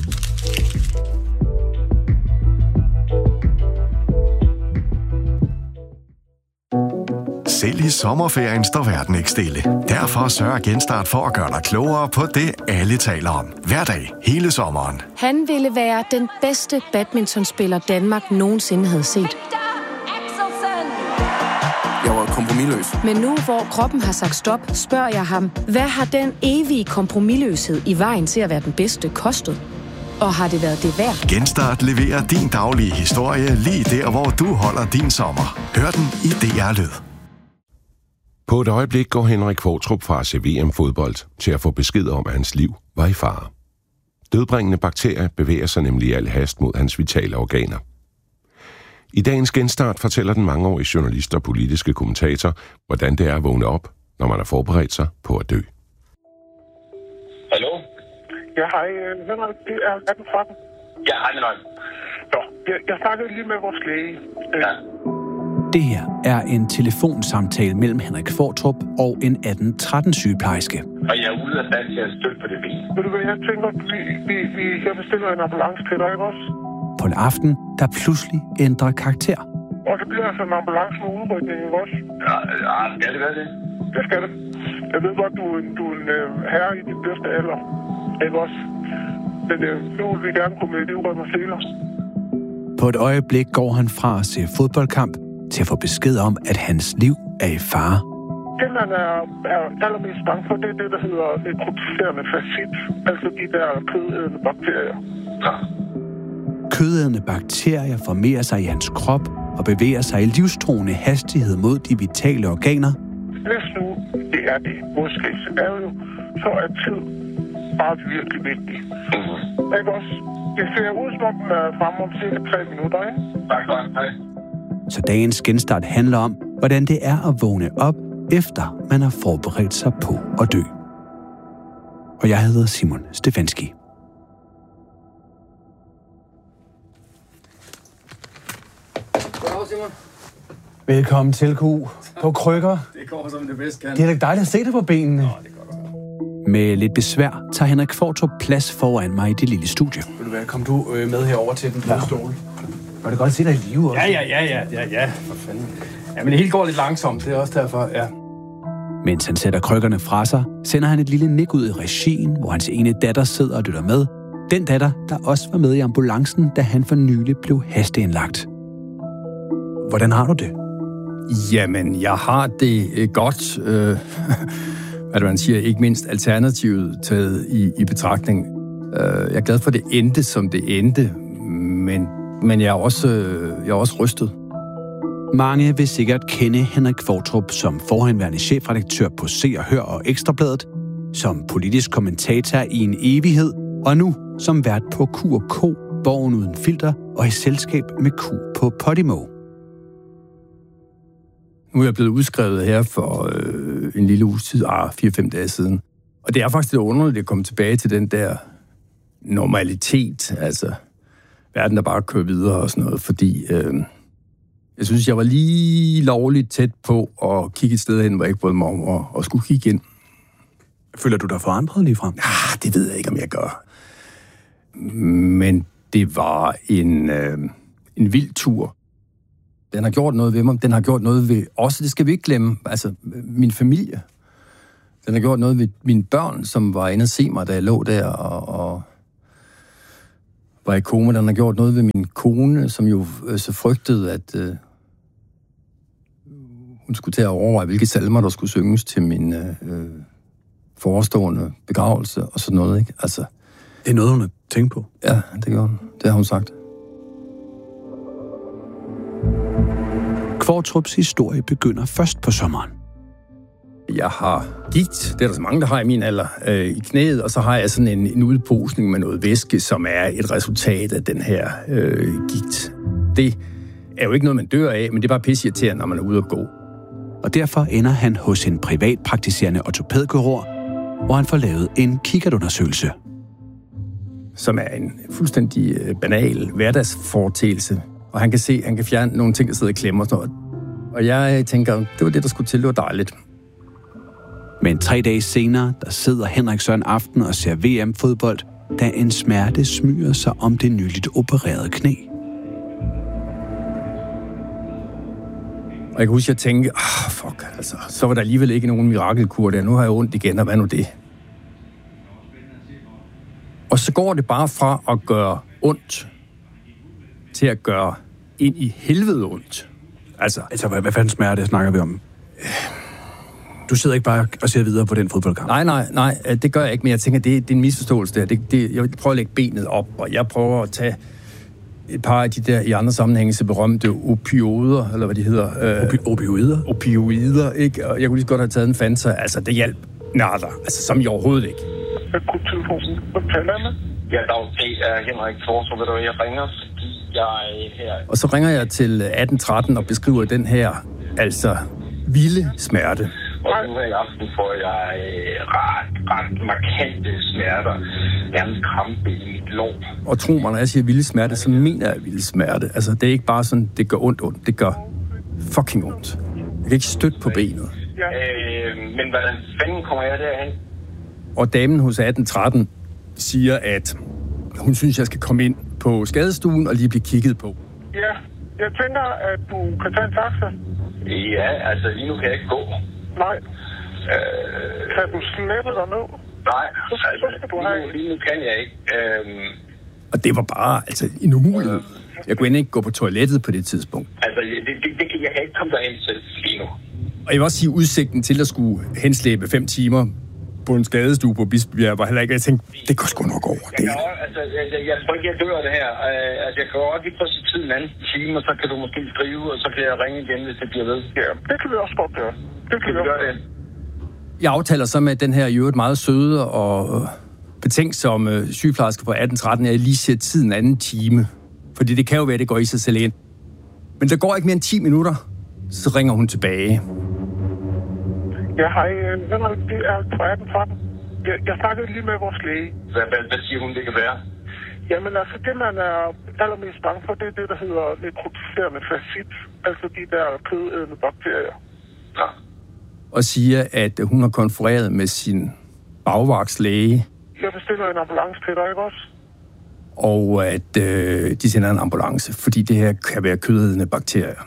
Selv i sommerferien står verden ikke stille. Derfor sørger Genstart for at gøre dig klogere på det, alle taler om. Hver dag, hele sommeren. Han ville være den bedste badmintonspiller, Danmark nogensinde havde set. Jeg var kompromisløs. Men nu, hvor kroppen har sagt stop, spørger jeg ham, hvad har den evige kompromisløshed i vejen til at være den bedste kostet? Og har det været det værd? Genstart leverer din daglige historie lige der, hvor du holder din sommer. Hør den i D R Lyd. På et øjeblik går Henrik Qvortrup fra C V M-fodbold til at få besked om, at hans liv var i fare. Dødbringende bakterier bevæger sig nemlig i al hast mod hans vitale organer. I dagens Genstart fortæller den mangeårige journalist og politiske kommentator, hvordan det er at vågne op, når man har forberedt sig på at dø. Hallo? Ja, hej. Henrik, det er atten tretten. Ja, hej med dig. Nå, jeg, jeg snakkede lige med vores læge. Ja. Det her er en telefonsamtale mellem Henrik Qvortrup og en atten tretten sygeplejerske. Og jeg er ude af stand til at støtte på det ben. Ved du hvad, jeg tænker, vi, vi, vi, jeg bestiller en ambulance til dig, ikke også? På en aften, der pludselig ændrer karakter. Og det bliver altså en ambulance med udrykning, ikke også? Ja, ja, skal det være det? Det skal det. Jeg ved godt, du, du er en øh, herre i din bedste alder, ikke også? Men øh, nu vil vi gerne komme med livrøm og seler. På et øjeblik går han fra at se fodboldkamp til at få besked om, at hans liv er i fare. Det, man er, er allermest bange for, det er det, der hedder nekrotiserende facit, altså de der kødædende bakterier. Ja. Kødædende bakterier formerer sig i hans krop og bevæger sig i livstruende hastighed mod de vitale organer. Hvis nu det er det måske scenario, så er tid bare virkelig vigtig. Mm-hmm. Ikke også? Det ser ud som om, den er fremme om cirka tre minutter, ikke? Tak, tak, hej. Så dagens Genstart handler om, hvordan det er at vågne op, efter man har forberedt sig på at dø. Og jeg hedder Simon Stefanski. Goddag, Simon. Velkommen til, Q. På krykker. Det går som det bedst kan. Det er da dejligt at se dig på benene. Nå, det går godt. Med lidt besvær tager Henrik Qvortrup plads foran mig i det lille studie. Vil du være, kom du med herover til den blå ja. stol? Var det godt at se dig i live også? Ja, ja, ja, ja, ja, ja, for fanden. Ja, men det hele går lidt langsomt, det er også derfor, ja. Mens han sætter krykkerne fra sig, sender han et lille nik ud i regien, hvor hans ene datter sidder og lytter med. Den datter, der også var med i ambulancen, da han for nylig blev hasteindlagt. Hvordan har du det? Jamen, jeg har det godt. Øh, hvad man siger, ikke mindst alternativet taget i, i betragtning. Øh, jeg er glad for, at det endte, som det endte, men, men jeg, er også, øh, jeg er også rystet. Mange vil sikkert kende Henrik Qvortrup som forhenværende chefredaktør på Se og Hør og Ekstrabladet, som politisk kommentator i en evighed, og nu som vært på Q og K, Borgen uden filter og i selskab med Q på Podimo. Nu er jeg blevet udskrevet her for øh, en lille uges tid, ah, fire-fem dage siden. Og det er faktisk lidt underligt at komme tilbage til den der normalitet, altså verden, der bare kører videre og sådan noget, fordi øh, jeg synes, jeg var lige lovligt tæt på at kigge et sted hen, hvor jeg ikke brød mig om og, og skulle kigge ind. Føler du dig forandret lige frem? Ah, det ved jeg ikke, om jeg gør. Men det var en, øh, en vild tur. Den har gjort noget ved mig. Den har gjort noget ved os. Det skal vi ikke glemme. Altså, min familie. Den har gjort noget ved mine børn, som var inde og se mig, da jeg lå der og, og var i koma. Den har gjort noget ved min kone, som jo øh, så frygtede, at øh, hun skulle til at overveje, hvilke salmer, der skulle synges til min øh, forestående begravelse og sådan noget, ikke? Altså, det er noget, hun har tænkt på? Ja, det gjorde hun. Det har hun sagt. Qvortrups historie begynder først på sommeren. Jeg har gigt, det er der så mange, der har i min alder, øh, i knæet, og så har jeg sådan en, en udposning med noget væske, som er et resultat af den her øh, gigt. Det er jo ikke noget, man dør af, men det er bare pisseirriterende, når man er ude at gå. Og derfor ender han hos en privatpraktiserende ortopædkirurg, hvor han får lavet en kikkertundersøgelse. Som er en fuldstændig banal hverdagsforetagelse. Og han kan se, han kan fjerne nogle ting, der sidder i klemmer og sådan noget. Og jeg tænker, det var det, der skulle til, det var dejligt. Men tre dage senere, der sidder Henrik Søren Aften og ser V M-fodbold, da en smerte smyger sig om det nyligt opererede knæ. Og jeg kan huske, at jeg tænkte, ah, fuck, altså, så var der alligevel ikke nogen mirakelkur der. Nu har jeg ondt igen, og hvad nu det? Og så går det bare fra at gøre ondt, til at gøre ind i helvede ondt. Altså, altså hvad, hvad fanden smerte snakker vi om? Du sidder ikke bare og ser videre på den fodboldkamp? Nej, nej, nej, det gør jeg ikke, men jeg tænker, det, det er en misforståelse der. Det, det, jeg prøver at lægge benet op, og jeg prøver at tage et par af de der i andre sammenhænge så berømte opioider, eller hvad de hedder. Opi- opioider? Opioider, ikke? Og jeg kunne lige så godt have taget en Fanta. Altså, det hjalp natter. Altså, som i overhovedet ikke. Akut-telefonen. Hvad taler jeg med? Ja, Dag, det er Henrik Qvortrup. Ved du, jeg ringer, fordi jeg er her. Og så ringer jeg til atten tretten og beskriver den her, altså, vilde smerte. Og nu her i aften får jeg øh, ret, ret markante smerter. Nærmest krampe i mit lår. Og tro mig, når jeg siger vilde smerte, så mener jeg vilde smerte. Altså, det er ikke bare sådan, det gør ondt ondt. Det gør fucking ondt. Jeg kan ikke støtte på benet. Øh, men hvordan fanden kommer jeg derhen? Og damen hos atten tretten siger, at hun synes, jeg skal komme ind på skadestuen og lige blive kigget på. Ja, jeg tænker, at du kan tage en taxa. Ja, altså lige nu kan jeg ikke gå. Nej. Øh, kan du slæbe dig ned? Nej, så, altså, så skal du lige, have. Nu, lige nu kan jeg ikke. Øhm, og det var bare altså en umulighed. Jeg kunne ikke gå på toilettet på det tidspunkt. Altså, det, det, det, jeg kan ikke komme derind til lige nu. Og jeg vil også sige, udsigten til at skulle henslæbe fem timer på en skadestue på Bispebjerg var heller ikke, jeg tænkte, det går sgu nok over. Jeg, kan også, altså, jeg, jeg, jeg tror ikke, jeg dør det her. Uh, altså, jeg kan også lige prøve at sige en anden time, og så kan du måske skrive, og så kan jeg ringe igen, hvis det bliver ved. Ja, det kan vi også godt gøre. Det kan, kan vi gøre det. Jeg aftaler så med den her i øvrigt meget søde og betænksomme sygeplejerske på atten tretten, at jeg lige ser tiden en anden time. Fordi det kan jo være, at det går i sig selv ind. Men der går ikke mere end ti minutter, så ringer hun tilbage. Ja, hej. Det er på atten tretten. Jeg, jeg snakkede lige med vores læge. Hvad, hvad, hvad siger hun, det kan være? Jamen altså, det man er allermest bange for, det er det, der hedder nekrotiserende facit. Altså de der kødædende bakterier. Ja. Og siger, at hun har konfereret med sin bagvagtslæge. Jeg bestiller en ambulance til dig, ikke også? Og at øh, de sender en ambulance, fordi det her kan være kødædende bakterier.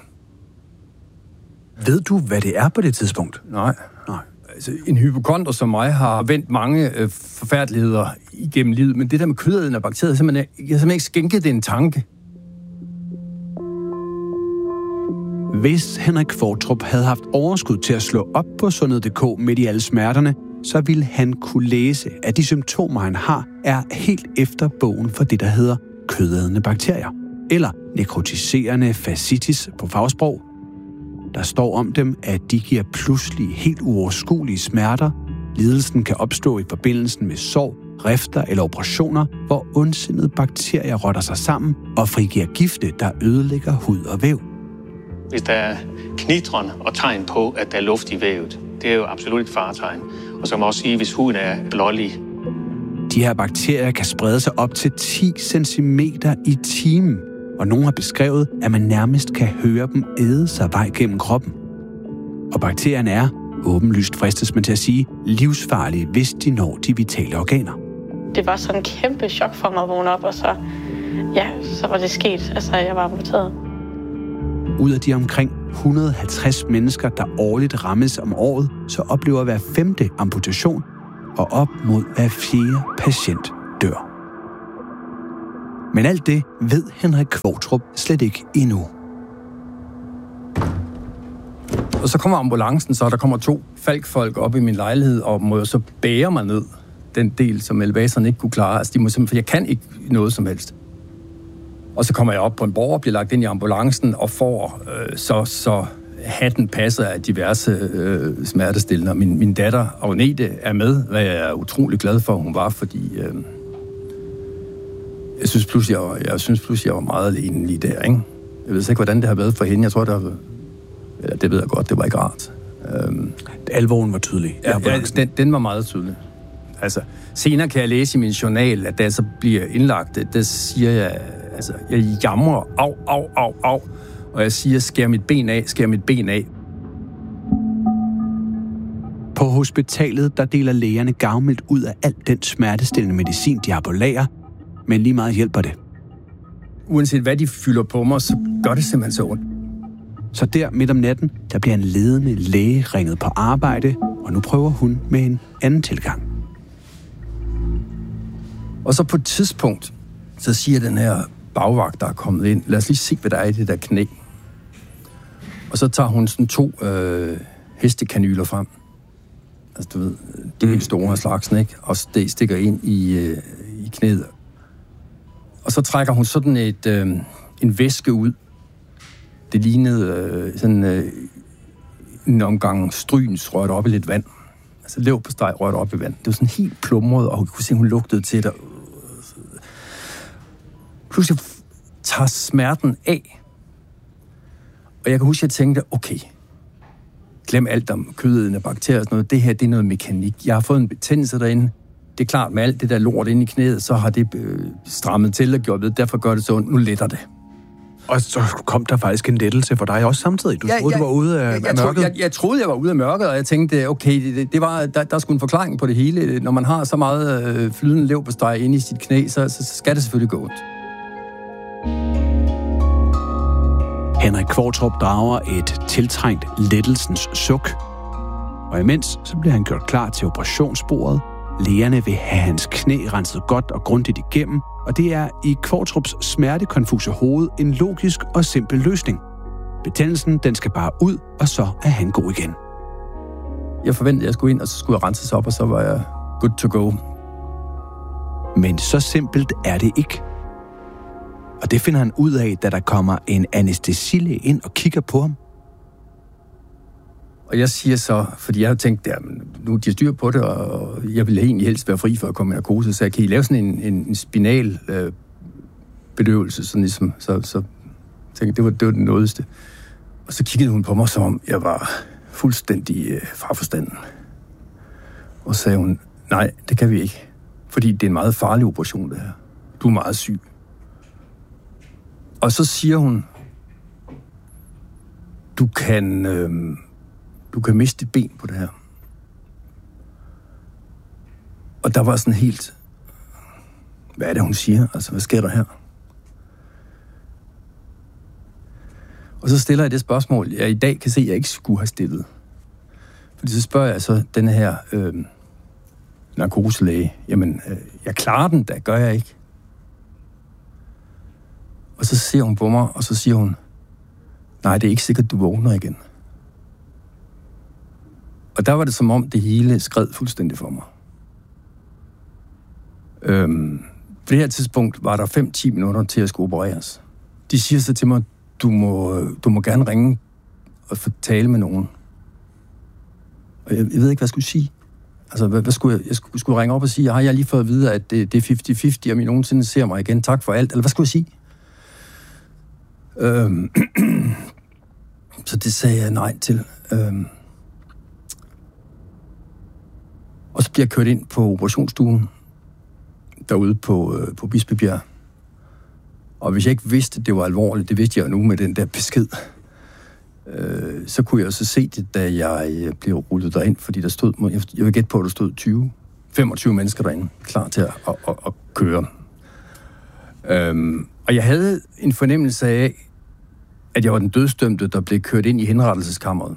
Ved du, hvad det er på det tidspunkt? Nej. Nej. Altså, en hypokonder som mig har vendt mange øh, forfærdeligheder igennem livet, men det der med kødædende bakterier, simpelthen, jeg har simpelthen ikke skænket det en tanke. Hvis Henrik Qvortrup havde haft overskud til at slå op på sundhed punktum d k midt i alle smerterne, så ville han kunne læse, at de symptomer, han har, er helt efter bogen for det, der hedder kødædende bakterier, eller nekrotiserende fasciitis på fagsprog. Der står om dem, at de giver pludselig helt uoverskuelige smerter. Lidelsen kan opstå i forbindelse med sår, rifter eller operationer, hvor ondsindede bakterier rotter sig sammen og frigiver gifte, der ødelægger hud og væv. Hvis der er knitren og tegn på, at der er luft i vævet, det er jo absolut et faretegn. og så kan man også sige, hvis huden er blålig. De her bakterier kan sprede sig op til ti centimeter i timen, og nogen har beskrevet, at man nærmest kan høre dem æde sig vej gennem kroppen. Og bakterierne er, åbenlyst fristes man til at sige, livsfarlige, hvis de når de vitale organer. Det var sådan en kæmpe chok for mig at vågne op, og så, ja, så var det sket. Altså, jeg var amputeret. Ud af de omkring et hundrede og halvtreds mennesker, der årligt rammes om året, så oplever hver femte amputation, og op mod hver fjerde patient dør. Men alt det ved Henrik Qvortrup slet ikke endnu. Og så kommer ambulancen, så der kommer to falkfolk op i min lejlighed, og må jo så bære mig ned, den del, som elevatoren ikke kunne klare. Altså, de må simpelthen, for jeg kan ikke noget som helst. Og så kommer jeg op på en borger, bliver lagt ind i ambulancen, og får øh, så, så hatten passer af diverse øh, smertestillende. Min, min datter, Agnete, er med, hvad jeg er utrolig glad for, hun var, fordi øh, jeg synes pludselig, jeg var, jeg synes pludselig, jeg var meget alene lige der, ikke? Jeg ved ikke, hvordan det har været for hende. Jeg tror, det har eller det ved jeg godt, det var ikke rart. Øhm, Alvoren var tydelig. Ja, ja, den, den var meget tydelig. Altså, senere kan jeg læse i min journal, at da jeg så bliver indlagt, der siger jeg, altså, jeg jamrer, au, au, au, au, og jeg siger, skær mit ben af, skær mit ben af. På hospitalet, der deler lægerne gavmildt ud af alt den smertestillende medicin, de har på lager, men lige meget hjælper det. Uanset hvad de fylder på mig, så gør det simpelthen så ondt. Så der midt om natten, der bliver en ledende læge ringet på arbejde, og nu prøver hun med en anden tilgang. Og så på et tidspunkt, så siger den her bagvagt, der er kommet ind, lad os lige se, hvad der er i det der knæ. Og så tager hun sådan to øh, hestekanyler frem. Altså, du ved, de helt store slagsen, ikke? Og det stikker ind i, øh, i knæet. Og så trækker hun sådan et, øh, en væske ud. Det lignede øh, sådan øh, en omgang stryns rørt op i lidt vand. Altså leverpostej rørt op i vand. Det var sådan helt plumret, og hun kunne se, hun lugtede til det. Pludselig tager smerten af. Og jeg kan huske, at jeg tænkte, okay, glem alt om kødædende bakterier og sådan noget. Det her, det er noget mekanik. Jeg har fået en betændelse derinde. Det er klart, med alt det der lort inde i knæet, så har det øh, strammet til og gjort ved. Derfor gør det så ondt. Nu letter det. Og så kom der faktisk en lettelse for dig også samtidig. Du ja, troede, ja, du var ude af, jeg, af mørket. Jeg, jeg troede, jeg var ude af mørket, og jeg tænkte, okay, det, det var, der, der skulle en forklaring på det hele. Når man har så meget øh, flydende leverpostej inde i sit knæ, så, så, så skal det selvfølgelig gå ondt. Henrik Qvortrup drager et tiltrængt lettelsens suk. Og imens så bliver han gjort klar til operationsbordet. Lægerne vil have hans knæ renset godt og grundigt igennem, og det er i Qvortrups smertekonfuse hoved en logisk og simpel løsning. Betændelsen, den skal bare ud, og så er han god igen. Jeg forventede, at jeg skulle ind, og så skulle jeg renses op, og så var jeg good to go. Men så simpelt er det ikke. Og det finder han ud af, da der kommer en anæstesilæge ind og kigger på ham. Og jeg siger så, fordi jeg har tænkt, at nu er de styr på det, og jeg ville egentlig helst være fri for at komme i narkose, så jeg kan I lave sådan en, en, en spinal øh, bedøvelse, sådan ligesom, så, så tænkte jeg, det var, det var det nådigste. Og så kiggede hun på mig, som om jeg var fuldstændig øh, fra forstanden. Og sagde hun, nej, det kan vi ikke, fordi det er en meget farlig operation, det her. Du er meget syg. Og så siger hun, du kan... Øh, Du kan miste dit ben på det her. Og der var sådan helt... Hvad er det, hun siger? Altså, hvad sker der her? Og så stiller jeg det spørgsmål, jeg i dag kan se, at jeg ikke skulle have stillet. Fordi så spørger jeg så den her øh, narkoselæge, jamen, øh, jeg klarer den da, gør jeg ikke? Og så ser hun på mig, og så siger hun, nej, det er ikke sikkert, du vågner igen. Og der var det som om, det hele skred fuldstændig for mig. Øhm, på det her tidspunkt var der fem til ti minutter til at skulle opereres. De siger så til mig, du må, du må gerne ringe og få tale med nogen. Og jeg, jeg ved ikke, hvad jeg skulle sige. Altså, hvad, hvad skulle jeg, jeg skulle, skulle ringe op og sige, har jeg lige fået at vide, at det, det er halvtreds halvtreds, om I nogensinde ser mig igen, tak for alt. Eller hvad skulle jeg sige? Øhm, så det sagde jeg nej til. Øhm, Og så bliver jeg kørt ind på operationsstuen derude på, øh, på Bispebjerg. Og hvis jeg ikke vidste, at det var alvorligt, det vidste jeg nu med den der besked, øh, så kunne jeg så se det, da jeg blev rullet derind, fordi der stod, jeg vil gætte på, at der stod tyve, femogtyve mennesker derinde, klar til at, at, at, at køre. Øhm, og jeg havde en fornemmelse af, at jeg var den dødsdømte, der blev kørt ind i henrettelseskammeret.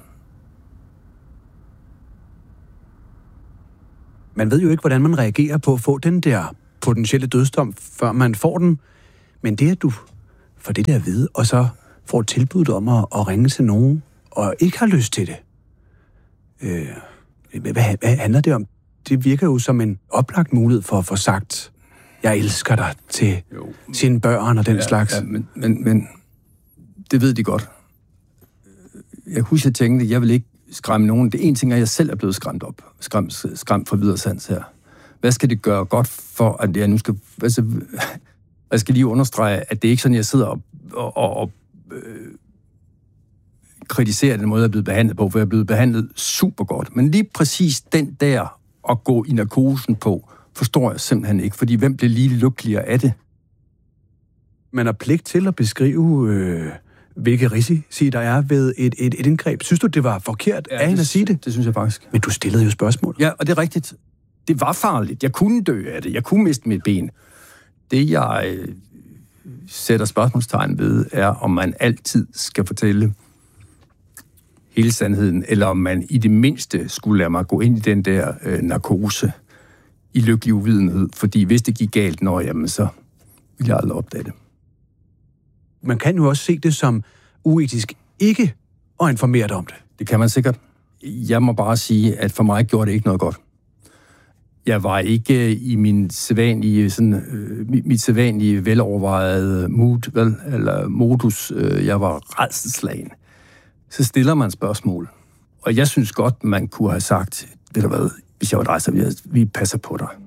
Man ved jo ikke, hvordan man reagerer på at få den der potentielle dødsdom, før man får den. Men det, at du får det der at vide, og så får et tilbud om at, at ringe til nogen, og ikke har lyst til det. Øh, hvad, hvad handler det om? Det virker jo som en oplagt mulighed for at få sagt, jeg elsker dig til jo. Sine børn og den ja, slags. Ja, men, men, men det ved de godt. Jeg husker, jeg tænkte, at jeg vil ikke skræmme nogen. Det ene ting er, at jeg selv er blevet skræmt op. Skræmt, skræmt for videre sans her. Hvad skal det gøre godt for, at jeg nu skal... Altså, jeg skal lige understrege, at det er ikke sådan, jeg sidder og, og, og, og øh, kritiserer den måde, jeg er blevet behandlet på, for jeg er blevet behandlet super godt. Men lige præcis den der at gå i narkosen på, forstår jeg simpelthen ikke, fordi hvem bliver lige lykkeligere af det? Man har pligt til at beskrive, øh, hvilke risici der er ved et, et, et indgreb. Synes du, det var forkert ja, af hende at sige det? Det synes jeg faktisk. Men du stillede jo spørgsmål. Ja, og det er rigtigt. Det var farligt. Jeg kunne dø af det. Jeg kunne miste mit ben. Det, jeg øh, sætter spørgsmålstegn ved, er, om man altid skal fortælle hele sandheden, eller om man i det mindste skulle lade mig gå ind i den der øh, narkose i lykkelig uvidenhed. Fordi hvis det gik galt, når jamen, så vil jeg aldrig opdage det. Man kan jo også se det som uetisk ikke at informere dig om det. Det kan man sikkert. Jeg må bare sige, at for mig gjorde det ikke noget godt. Jeg var ikke i min sædvanlige, sådan, øh, mit sædvanlige velovervejede mood, vel, eller modus. Øh, jeg var rædselsslagen. Så stiller man spørgsmål. Og jeg synes godt, man kunne have sagt, ved du hvad, hvis jeg var dig, så vi, vi passer på dig.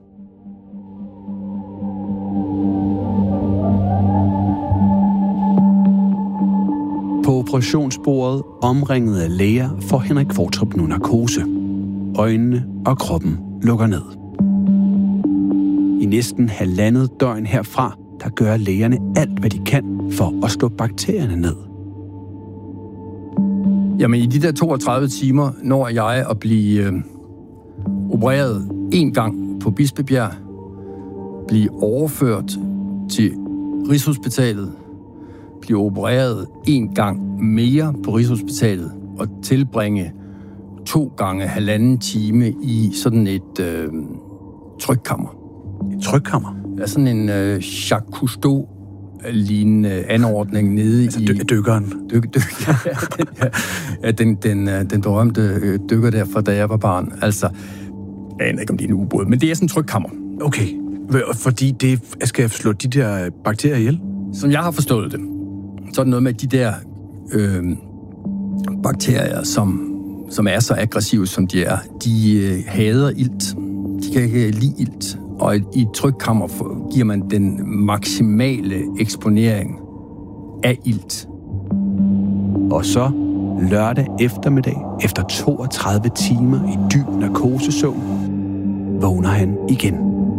På operationsbordet, omringet af læger, får Henrik Qvortrup nu narkose. Øjnene og kroppen lukker ned. I næsten halvandet døgn herfra, der gør lægerne alt, hvad de kan for at slå bakterierne ned. Jamen, i de der toogtredive timer når jeg at blive øh, opereret en gang på Bispebjerg, blive overført til Rigshospitalet, blive opereret en gang mere på Rigshospitalet og tilbringe to gange halvanden time i sådan et øh, trykkammer. Et trykkammer? Ja, sådan en øh, Jacques Cousteau-lignende anordning nede altså, i... Altså dykkeren? Dyk, dyk, ja, den, ja, den, den, den berømte dykker der fra da jeg var barn. Altså, jeg aner ikke, om det er en ubåd, men det er sådan en trykkammer. Okay, fordi det skal slå de der bakterier ihjel? Som jeg har forstået det, så er det noget med de der øh, bakterier, som, som er så aggressive, som de er. De øh, hader ilt. De kan ikke lide ilt. Og i, i et trykkammer giver man den maksimale eksponering af ilt. Og så lørdag eftermiddag, efter toogtredive timer i dyb narkosesøvn, vågner han igen.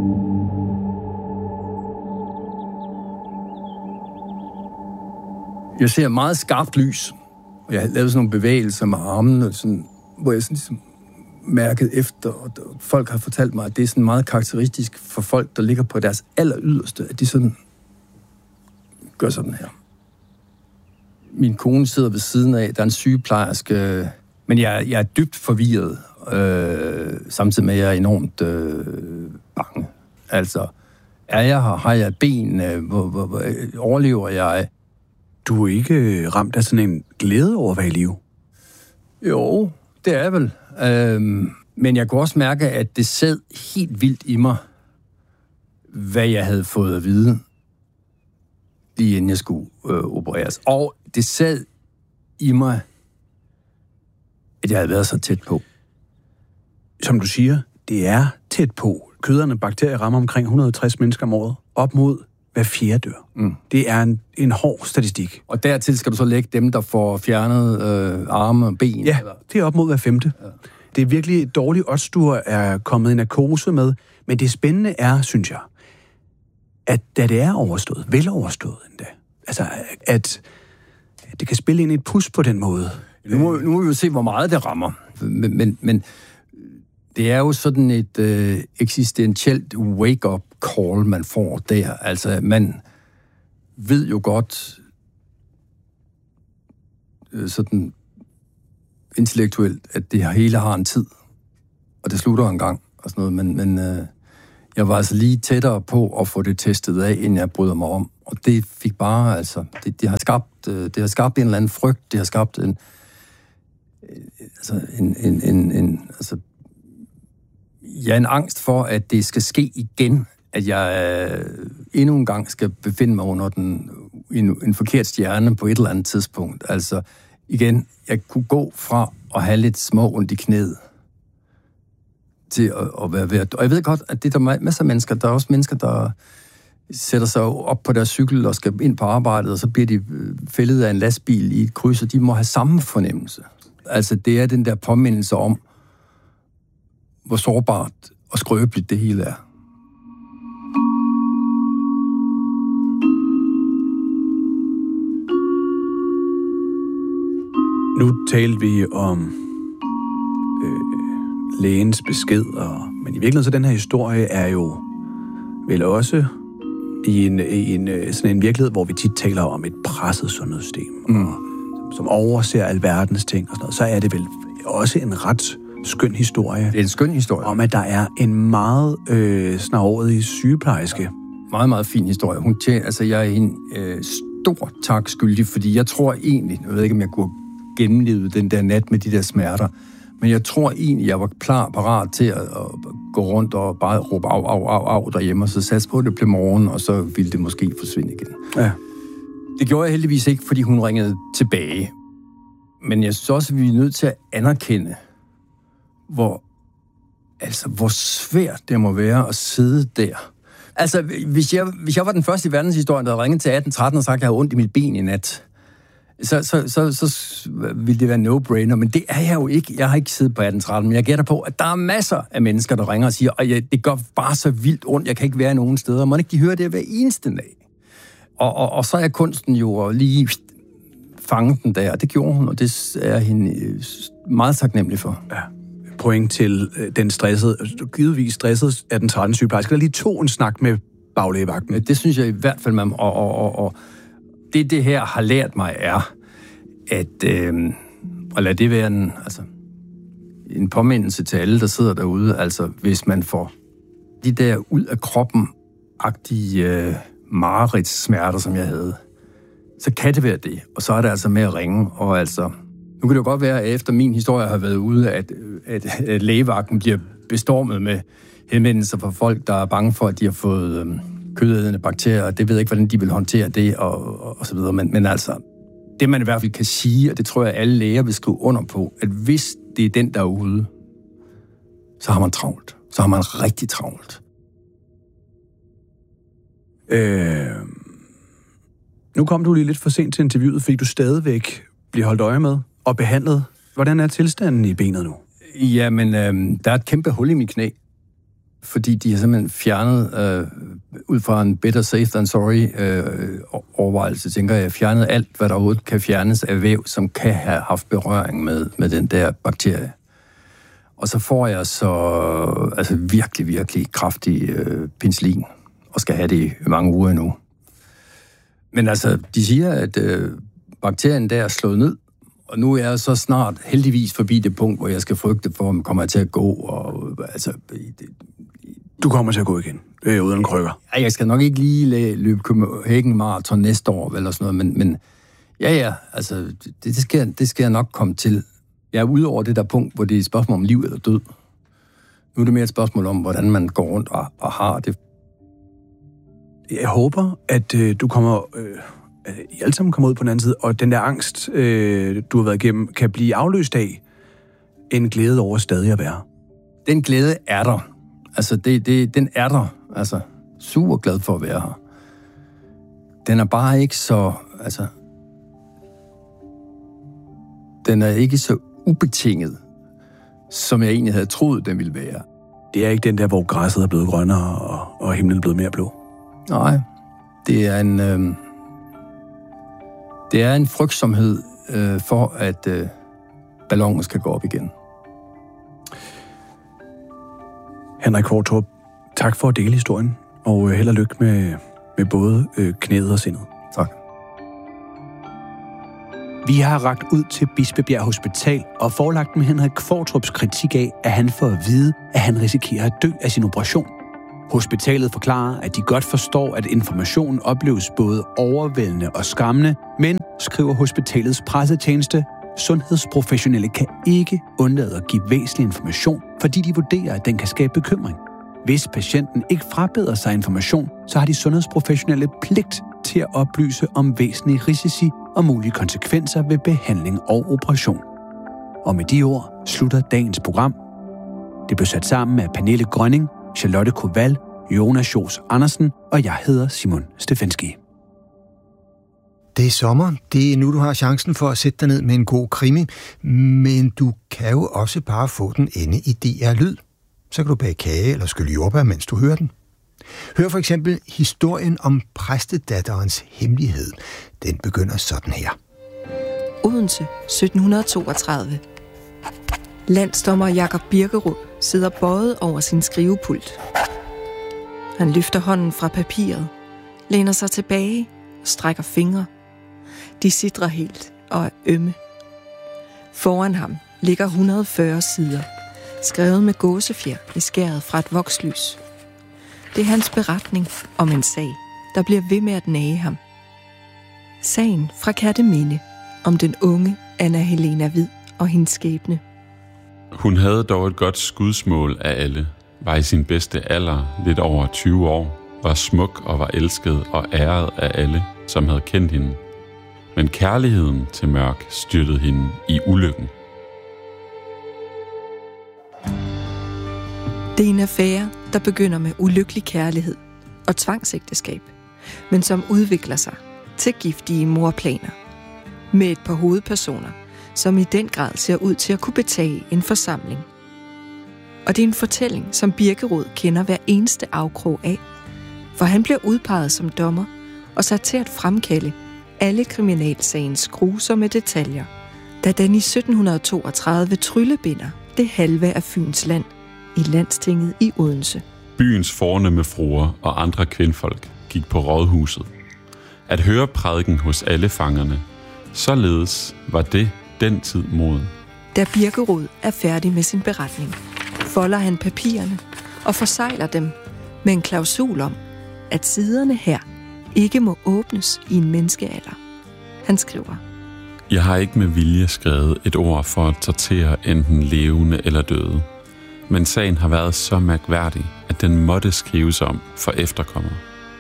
Jeg ser meget skarpt lys, og jeg har lavet sådan nogle bevægelser med armene, sådan, hvor jeg sådan ligesom mærket efter, og folk har fortalt mig, at det er sådan meget karakteristisk for folk, der ligger på deres aller yderste, at de sådan gør sådan her. Min kone sidder ved siden af, der er en sygeplejerske, men jeg, jeg er dybt forvirret, øh, samtidig med, at jeg er enormt øh, bange. Altså, er jeg her? Har jeg ben? Hvor, hvor, hvor, overlever jeg? Du er ikke ramt af sådan en glæde over at være i live? Jo, det er vel. Øhm, men jeg kunne også mærke, at det sad helt vildt i mig, hvad jeg havde fået at vide, lige inden jeg skulle øh, opereres. Og det sad i mig, at jeg havde været så tæt på. Som du siger, det er tæt på. Køderne bakterier rammer omkring et hundrede og tres mennesker om året. Op mod hver fjerde dør. Mm. Det er en, en hård statistik. Og dertil skal du så lægge dem, der får fjernet øh, arme og ben? Ja, eller? Det er op mod hver femte. Ja. Det er virkelig et dårligt odds, du er kommet i narkose med. Men det spændende er, synes jeg, at da det er overstået, vel overstået endda, altså at det kan spille ind i et pus på den måde. Nu må, nu må vi jo se, hvor meget det rammer. Men, men, men det er jo sådan et øh, eksistentielt wake-up call, man får der. Altså, man ved jo godt øh, sådan intellektuelt, at det hele har en tid, og det slutter en gang, og sådan noget, men, men øh, jeg var altså lige tættere på at få det testet af, inden jeg bryder mig om, og det fik bare, altså, det, det har skabt, øh, det har skabt en eller anden frygt, det har skabt en, øh, altså, en, en, en, en, altså, ja, en angst for, at det skal ske igen, at jeg øh, endnu en gang skal befinde mig under den, en, en forkert stjerne på et eller andet tidspunkt. Altså, igen, jeg kunne gå fra at have lidt små ondt i knæet til at, at være ved. Og jeg ved godt, at det er der masser af mennesker. Der er også mennesker, der sætter sig op på deres cykel og skal ind på arbejdet, og så bliver de fældet af en lastbil i et kryds, og de må have samme fornemmelse. Altså, det er den der påmindelse om, hvor sårbart og skrøbeligt det hele er. Nu talte vi om øh, lægens besked, og, men i virkeligheden så den her historie er jo vel også i en, i en, sådan en virkelighed, hvor vi tit taler om et presset sundhedssystem, mm. og, som overser alverdens ting og sådan noget, så er det vel også en ret skøn historie. Det er en skøn historie. Om at der er en meget øh, snarrådig sygeplejerske. Meget, meget fin historie. Hun tjener, altså jeg er en øh, stor tak skyldig, fordi jeg tror egentlig, jeg ved ikke, om jeg kunne gennemleve den der nat med de der smerter, men jeg tror egentlig, jeg var klar, parat til at, at gå rundt og bare råbe af, af, af, af derhjemme, og så satte på, det blev morgen, og så ville det måske forsvinde igen. Ja. Det gjorde jeg heldigvis ikke, fordi hun ringede tilbage. Men jeg synes også, at vi er nødt til at anerkende, hvor, altså, hvor svært det må være at sidde der. Altså, hvis jeg, hvis jeg var den første i verdenshistorien, der ringede til atten tretten og sagde, at jeg havde ondt i mit ben i nat, så, så, så, så ville det være no-brainer, men det er jeg jo ikke. Jeg har ikke siddet på atten tretten, men jeg gætter på, at der er masser af mennesker, der ringer og siger, at det går bare så vildt ondt, jeg kan ikke være nogen steder. Må ikke de høre det hver eneste dag? Og, og, og så er kunsten jo at lige fange den der, og det gjorde hun, og det er hende meget taknemmelig for. Ja. Point til øh, den stressede, givetvis stresset af den tretten sygeplejerske, der lige tog en snak med baglægevagten. Det synes jeg i hvert fald, man, og, og, og, og det, det her har lært mig, er, at øh, og lad det være en, altså, en påmindelse til alle, der sidder derude, altså hvis man får de der ud af kroppen-agtige øh, mareridssmerter, som jeg havde, så kan det være det, og så er det altså med at ringe, og altså, nu kan det jo godt være, at efter min historie har været ude, at, at, at lægevagten bliver bestormet med henvendelser fra folk, der er bange for, at de har fået øh, kødædende bakterier, og det ved ikke, hvordan de vil håndtere det, og, og, og så videre. Men, men altså, det man i hvert fald kan sige, og det tror jeg, alle læger vil skrive under på, at hvis det er den, der er ude, så har man travlt. Så har man rigtig travlt. Øh, nu kom du lige lidt for sent til interviewet, fordi du stadigvæk bliver holdt øje med og behandlet. Hvordan er tilstanden i benet nu? Jamen, øh, der er et kæmpe hul i mit knæ, fordi de har simpelthen fjernet, øh, ud fra en better safe than sorry øh, overvejelse, tænker jeg, fjernet alt, hvad der overhovedet kan fjernes af væv, som kan have haft berøring med, med den der bakterie. Og så får jeg så altså virkelig, virkelig kraftig øh, penicillin, og skal have det i mange uger endnu. Men altså, de siger, at øh, bakterien der er slået ned, og nu er jeg så snart heldigvis forbi det punkt, hvor jeg skal frygte for, om kommer jeg til at gå, og altså... Det, du kommer til at gå igen, øh, uden krykker. Ja, jeg skal nok ikke lige løbe Copenhagen Marathon næste år, eller sådan noget, men, men ja, ja, altså, det, det, skal, det skal jeg nok komme til. Jeg er ude over det der punkt, hvor det er et spørgsmål om liv eller død. Nu er det mere et spørgsmål om, hvordan man går rundt og, og har det. Jeg håber, at øh, du kommer... Øh I alle sammen kommer ud på den anden side, og den der angst, øh, du har været igennem, kan blive afløst af en glæde over stadig at være. Den glæde er der. Altså, det, det, den er der. Altså, super glad for at være her. Den er bare ikke så, altså... Den er ikke så ubetinget. som jeg egentlig havde troet, den ville være. Det er ikke den der, hvor græsset er blevet grønnere, og, og himlen er blevet mere blå. Nej, det er en, øh, det er en frygtsomhed øh, for, at øh, ballonen skal gå op igen. Henrik Qvortrup, tak for at dele historien, og held og lykke med, med både øh, knæet og sindet. Tak. Vi har rakt ud til Bispebjerg Hospital og forelagt med Henrik Qvortrups kritik af, at han får at vide, at han risikerer at dø af sin operation. Hospitalet forklarer, at de godt forstår, at informationen opleves både overvældende og skræmmende, men, skriver hospitalets pressetjeneste, sundhedsprofessionelle kan ikke undlade at give væsentlig information, fordi de vurderer, at den kan skabe bekymring. Hvis patienten ikke frabeder sig information, så har de sundhedsprofessionelle pligt til at oplyse om væsentlige risici og mulige konsekvenser ved behandling og operation. Og med de ord slutter dagens program. Det blev sat sammen af Pernille Grønning, Charlotte Koval, Jonas Schultz Andersen, og jeg hedder Simon Stefanski. Det er sommer. Det er nu, du har chancen for at sætte dig ned med en god krimi. Men du kan jo også bare få den inde i D R Lyd. Så kan du bage kage eller skylle jordbær, mens du hører den. Hør for eksempel historien om præstedatterens hemmelighed. Den begynder sådan her. Odense, sytten toogtredive. Landsdommer Jakob Birkerud sidder bøjet over sin skrivepult. Han løfter hånden fra papiret, læner sig tilbage og strækker fingre. De sidrer helt og er ømme. Foran ham ligger et hundrede og fyrre sider, skrevet med gåsefjer i skæret fra et vokslys. Det er hans beretning om en sag, der bliver ved med at nage ham. Sagen fra Kerteminde om den unge Anna Helena Hvid og hendes skæbne. Hun havde dog et godt skudsmål af alle, var i sin bedste alder, lidt over tyve år, var smuk og var elsket og æret af alle, som havde kendt hende. Men kærligheden til Mørk styrtede hende i ulykken. Det er en affære, der begynder med ulykkelig kærlighed og tvangsægteskab, men som udvikler sig til giftige morplaner. Med et par hovedpersoner, som i den grad ser ud til at kunne betage en forsamling. Og det er en fortælling, som Birkerud kender hver eneste afkrog af, for han bliver udpeget som dommer og sat til at fremkalde alle kriminalsagens grusomme detaljer, da den i sytten toogtredive tryllebinder det halve af Fyns land i landstinget i Odense. Byens fornemme fruer og andre kvindfolk gik på rådhuset. At høre prædiken hos alle fangerne, således var det den tid moden. Da Birkerud er færdig med sin beretning, folder han papirerne og forsegler dem med en klausul om, at siderne her ikke må åbnes i en menneskealder. Han skriver: Jeg har ikke med vilje skrevet et ord for at tortere enten levende eller døde. Men sagen har været så mærkværdig, at den måtte skrives om for efterkommere.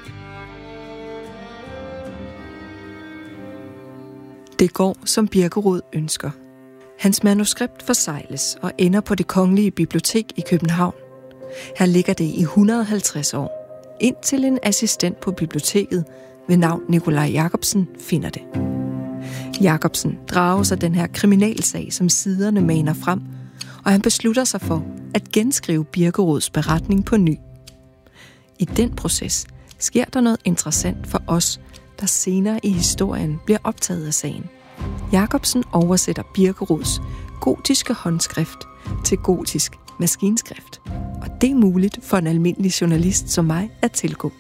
Det går, som Birkerud ønsker. Hans manuskript forsegles og ender på Det Kongelige Bibliotek i København. Her ligger det i et hundrede og halvtreds år, indtil en assistent på biblioteket ved navn Nikolaj Jacobsen finder det. Jacobsen drager sig den her kriminalsag, som siderne maner frem, og han beslutter sig for at genskrive Birkeruds beretning på ny. I den proces sker der noget interessant for os, der senere i historien bliver optaget af sagen. Jacobsen oversætter Birkeruds gotiske håndskrift til gotisk maskinskrift, og det er muligt for en almindelig journalist som mig at tilgå.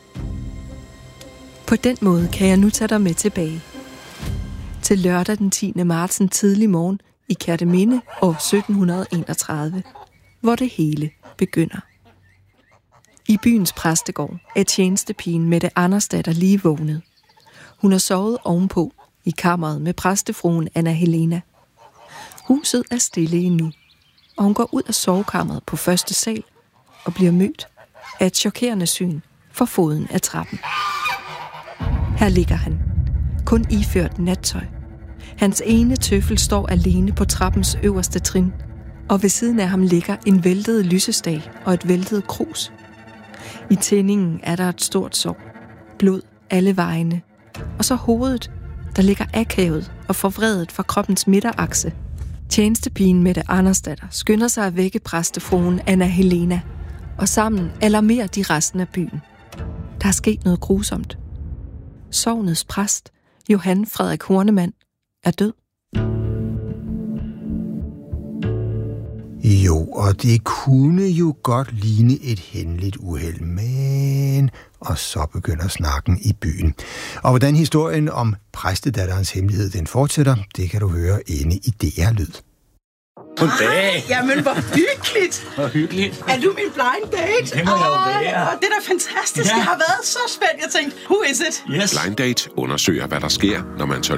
På den måde kan jeg nu tage dig med tilbage til lørdag den tiende marts en tidlig morgen i Kerteminde år sytten enogtredive, hvor det hele begynder. I byens præstegård er tjenestepigen Mette Andersdatter lige vågnet. Hun har sovet ovenpå i kammeret med præstefruen Anna Helena. Huset er stille endnu, og hun går ud af sovekammeret på første sal og bliver mødt af et chokerende syn for foden af trappen. Her ligger han, kun iført nattøj. Hans ene tøffel står alene på trappens øverste trin, og ved siden af ham ligger en væltet lysestage og et væltet krus. I tændingen er der et stort sår, blod alle vegne, og så hovedet, der ligger akavet og forvredet fra kroppens midterakse. Tjenestepigen Mette Andersdatter skynder sig at vække præstefruen Anna Helena, og sammen alarmerer de resten af byen. Der er sket noget grusomt. Sognets præst, Johan Frederik Hornemann, er død. Jo, og det kunne jo godt ligne et hændeligt uheld, men... Og så begynder snakken i byen. Og hvordan historien om præstedatterens hemmelighed den fortsætter, det kan du høre inde i D R Lyd. Goddag. Jamen, hvor hyggeligt. Hvor hyggeligt. Er du min blind date? Det må jeg jo være. Det er da fantastisk. Ja. Jeg har været så spændt. Jeg tænkte, who is it? Yes. Blind Date undersøger, hvad der sker, når man tør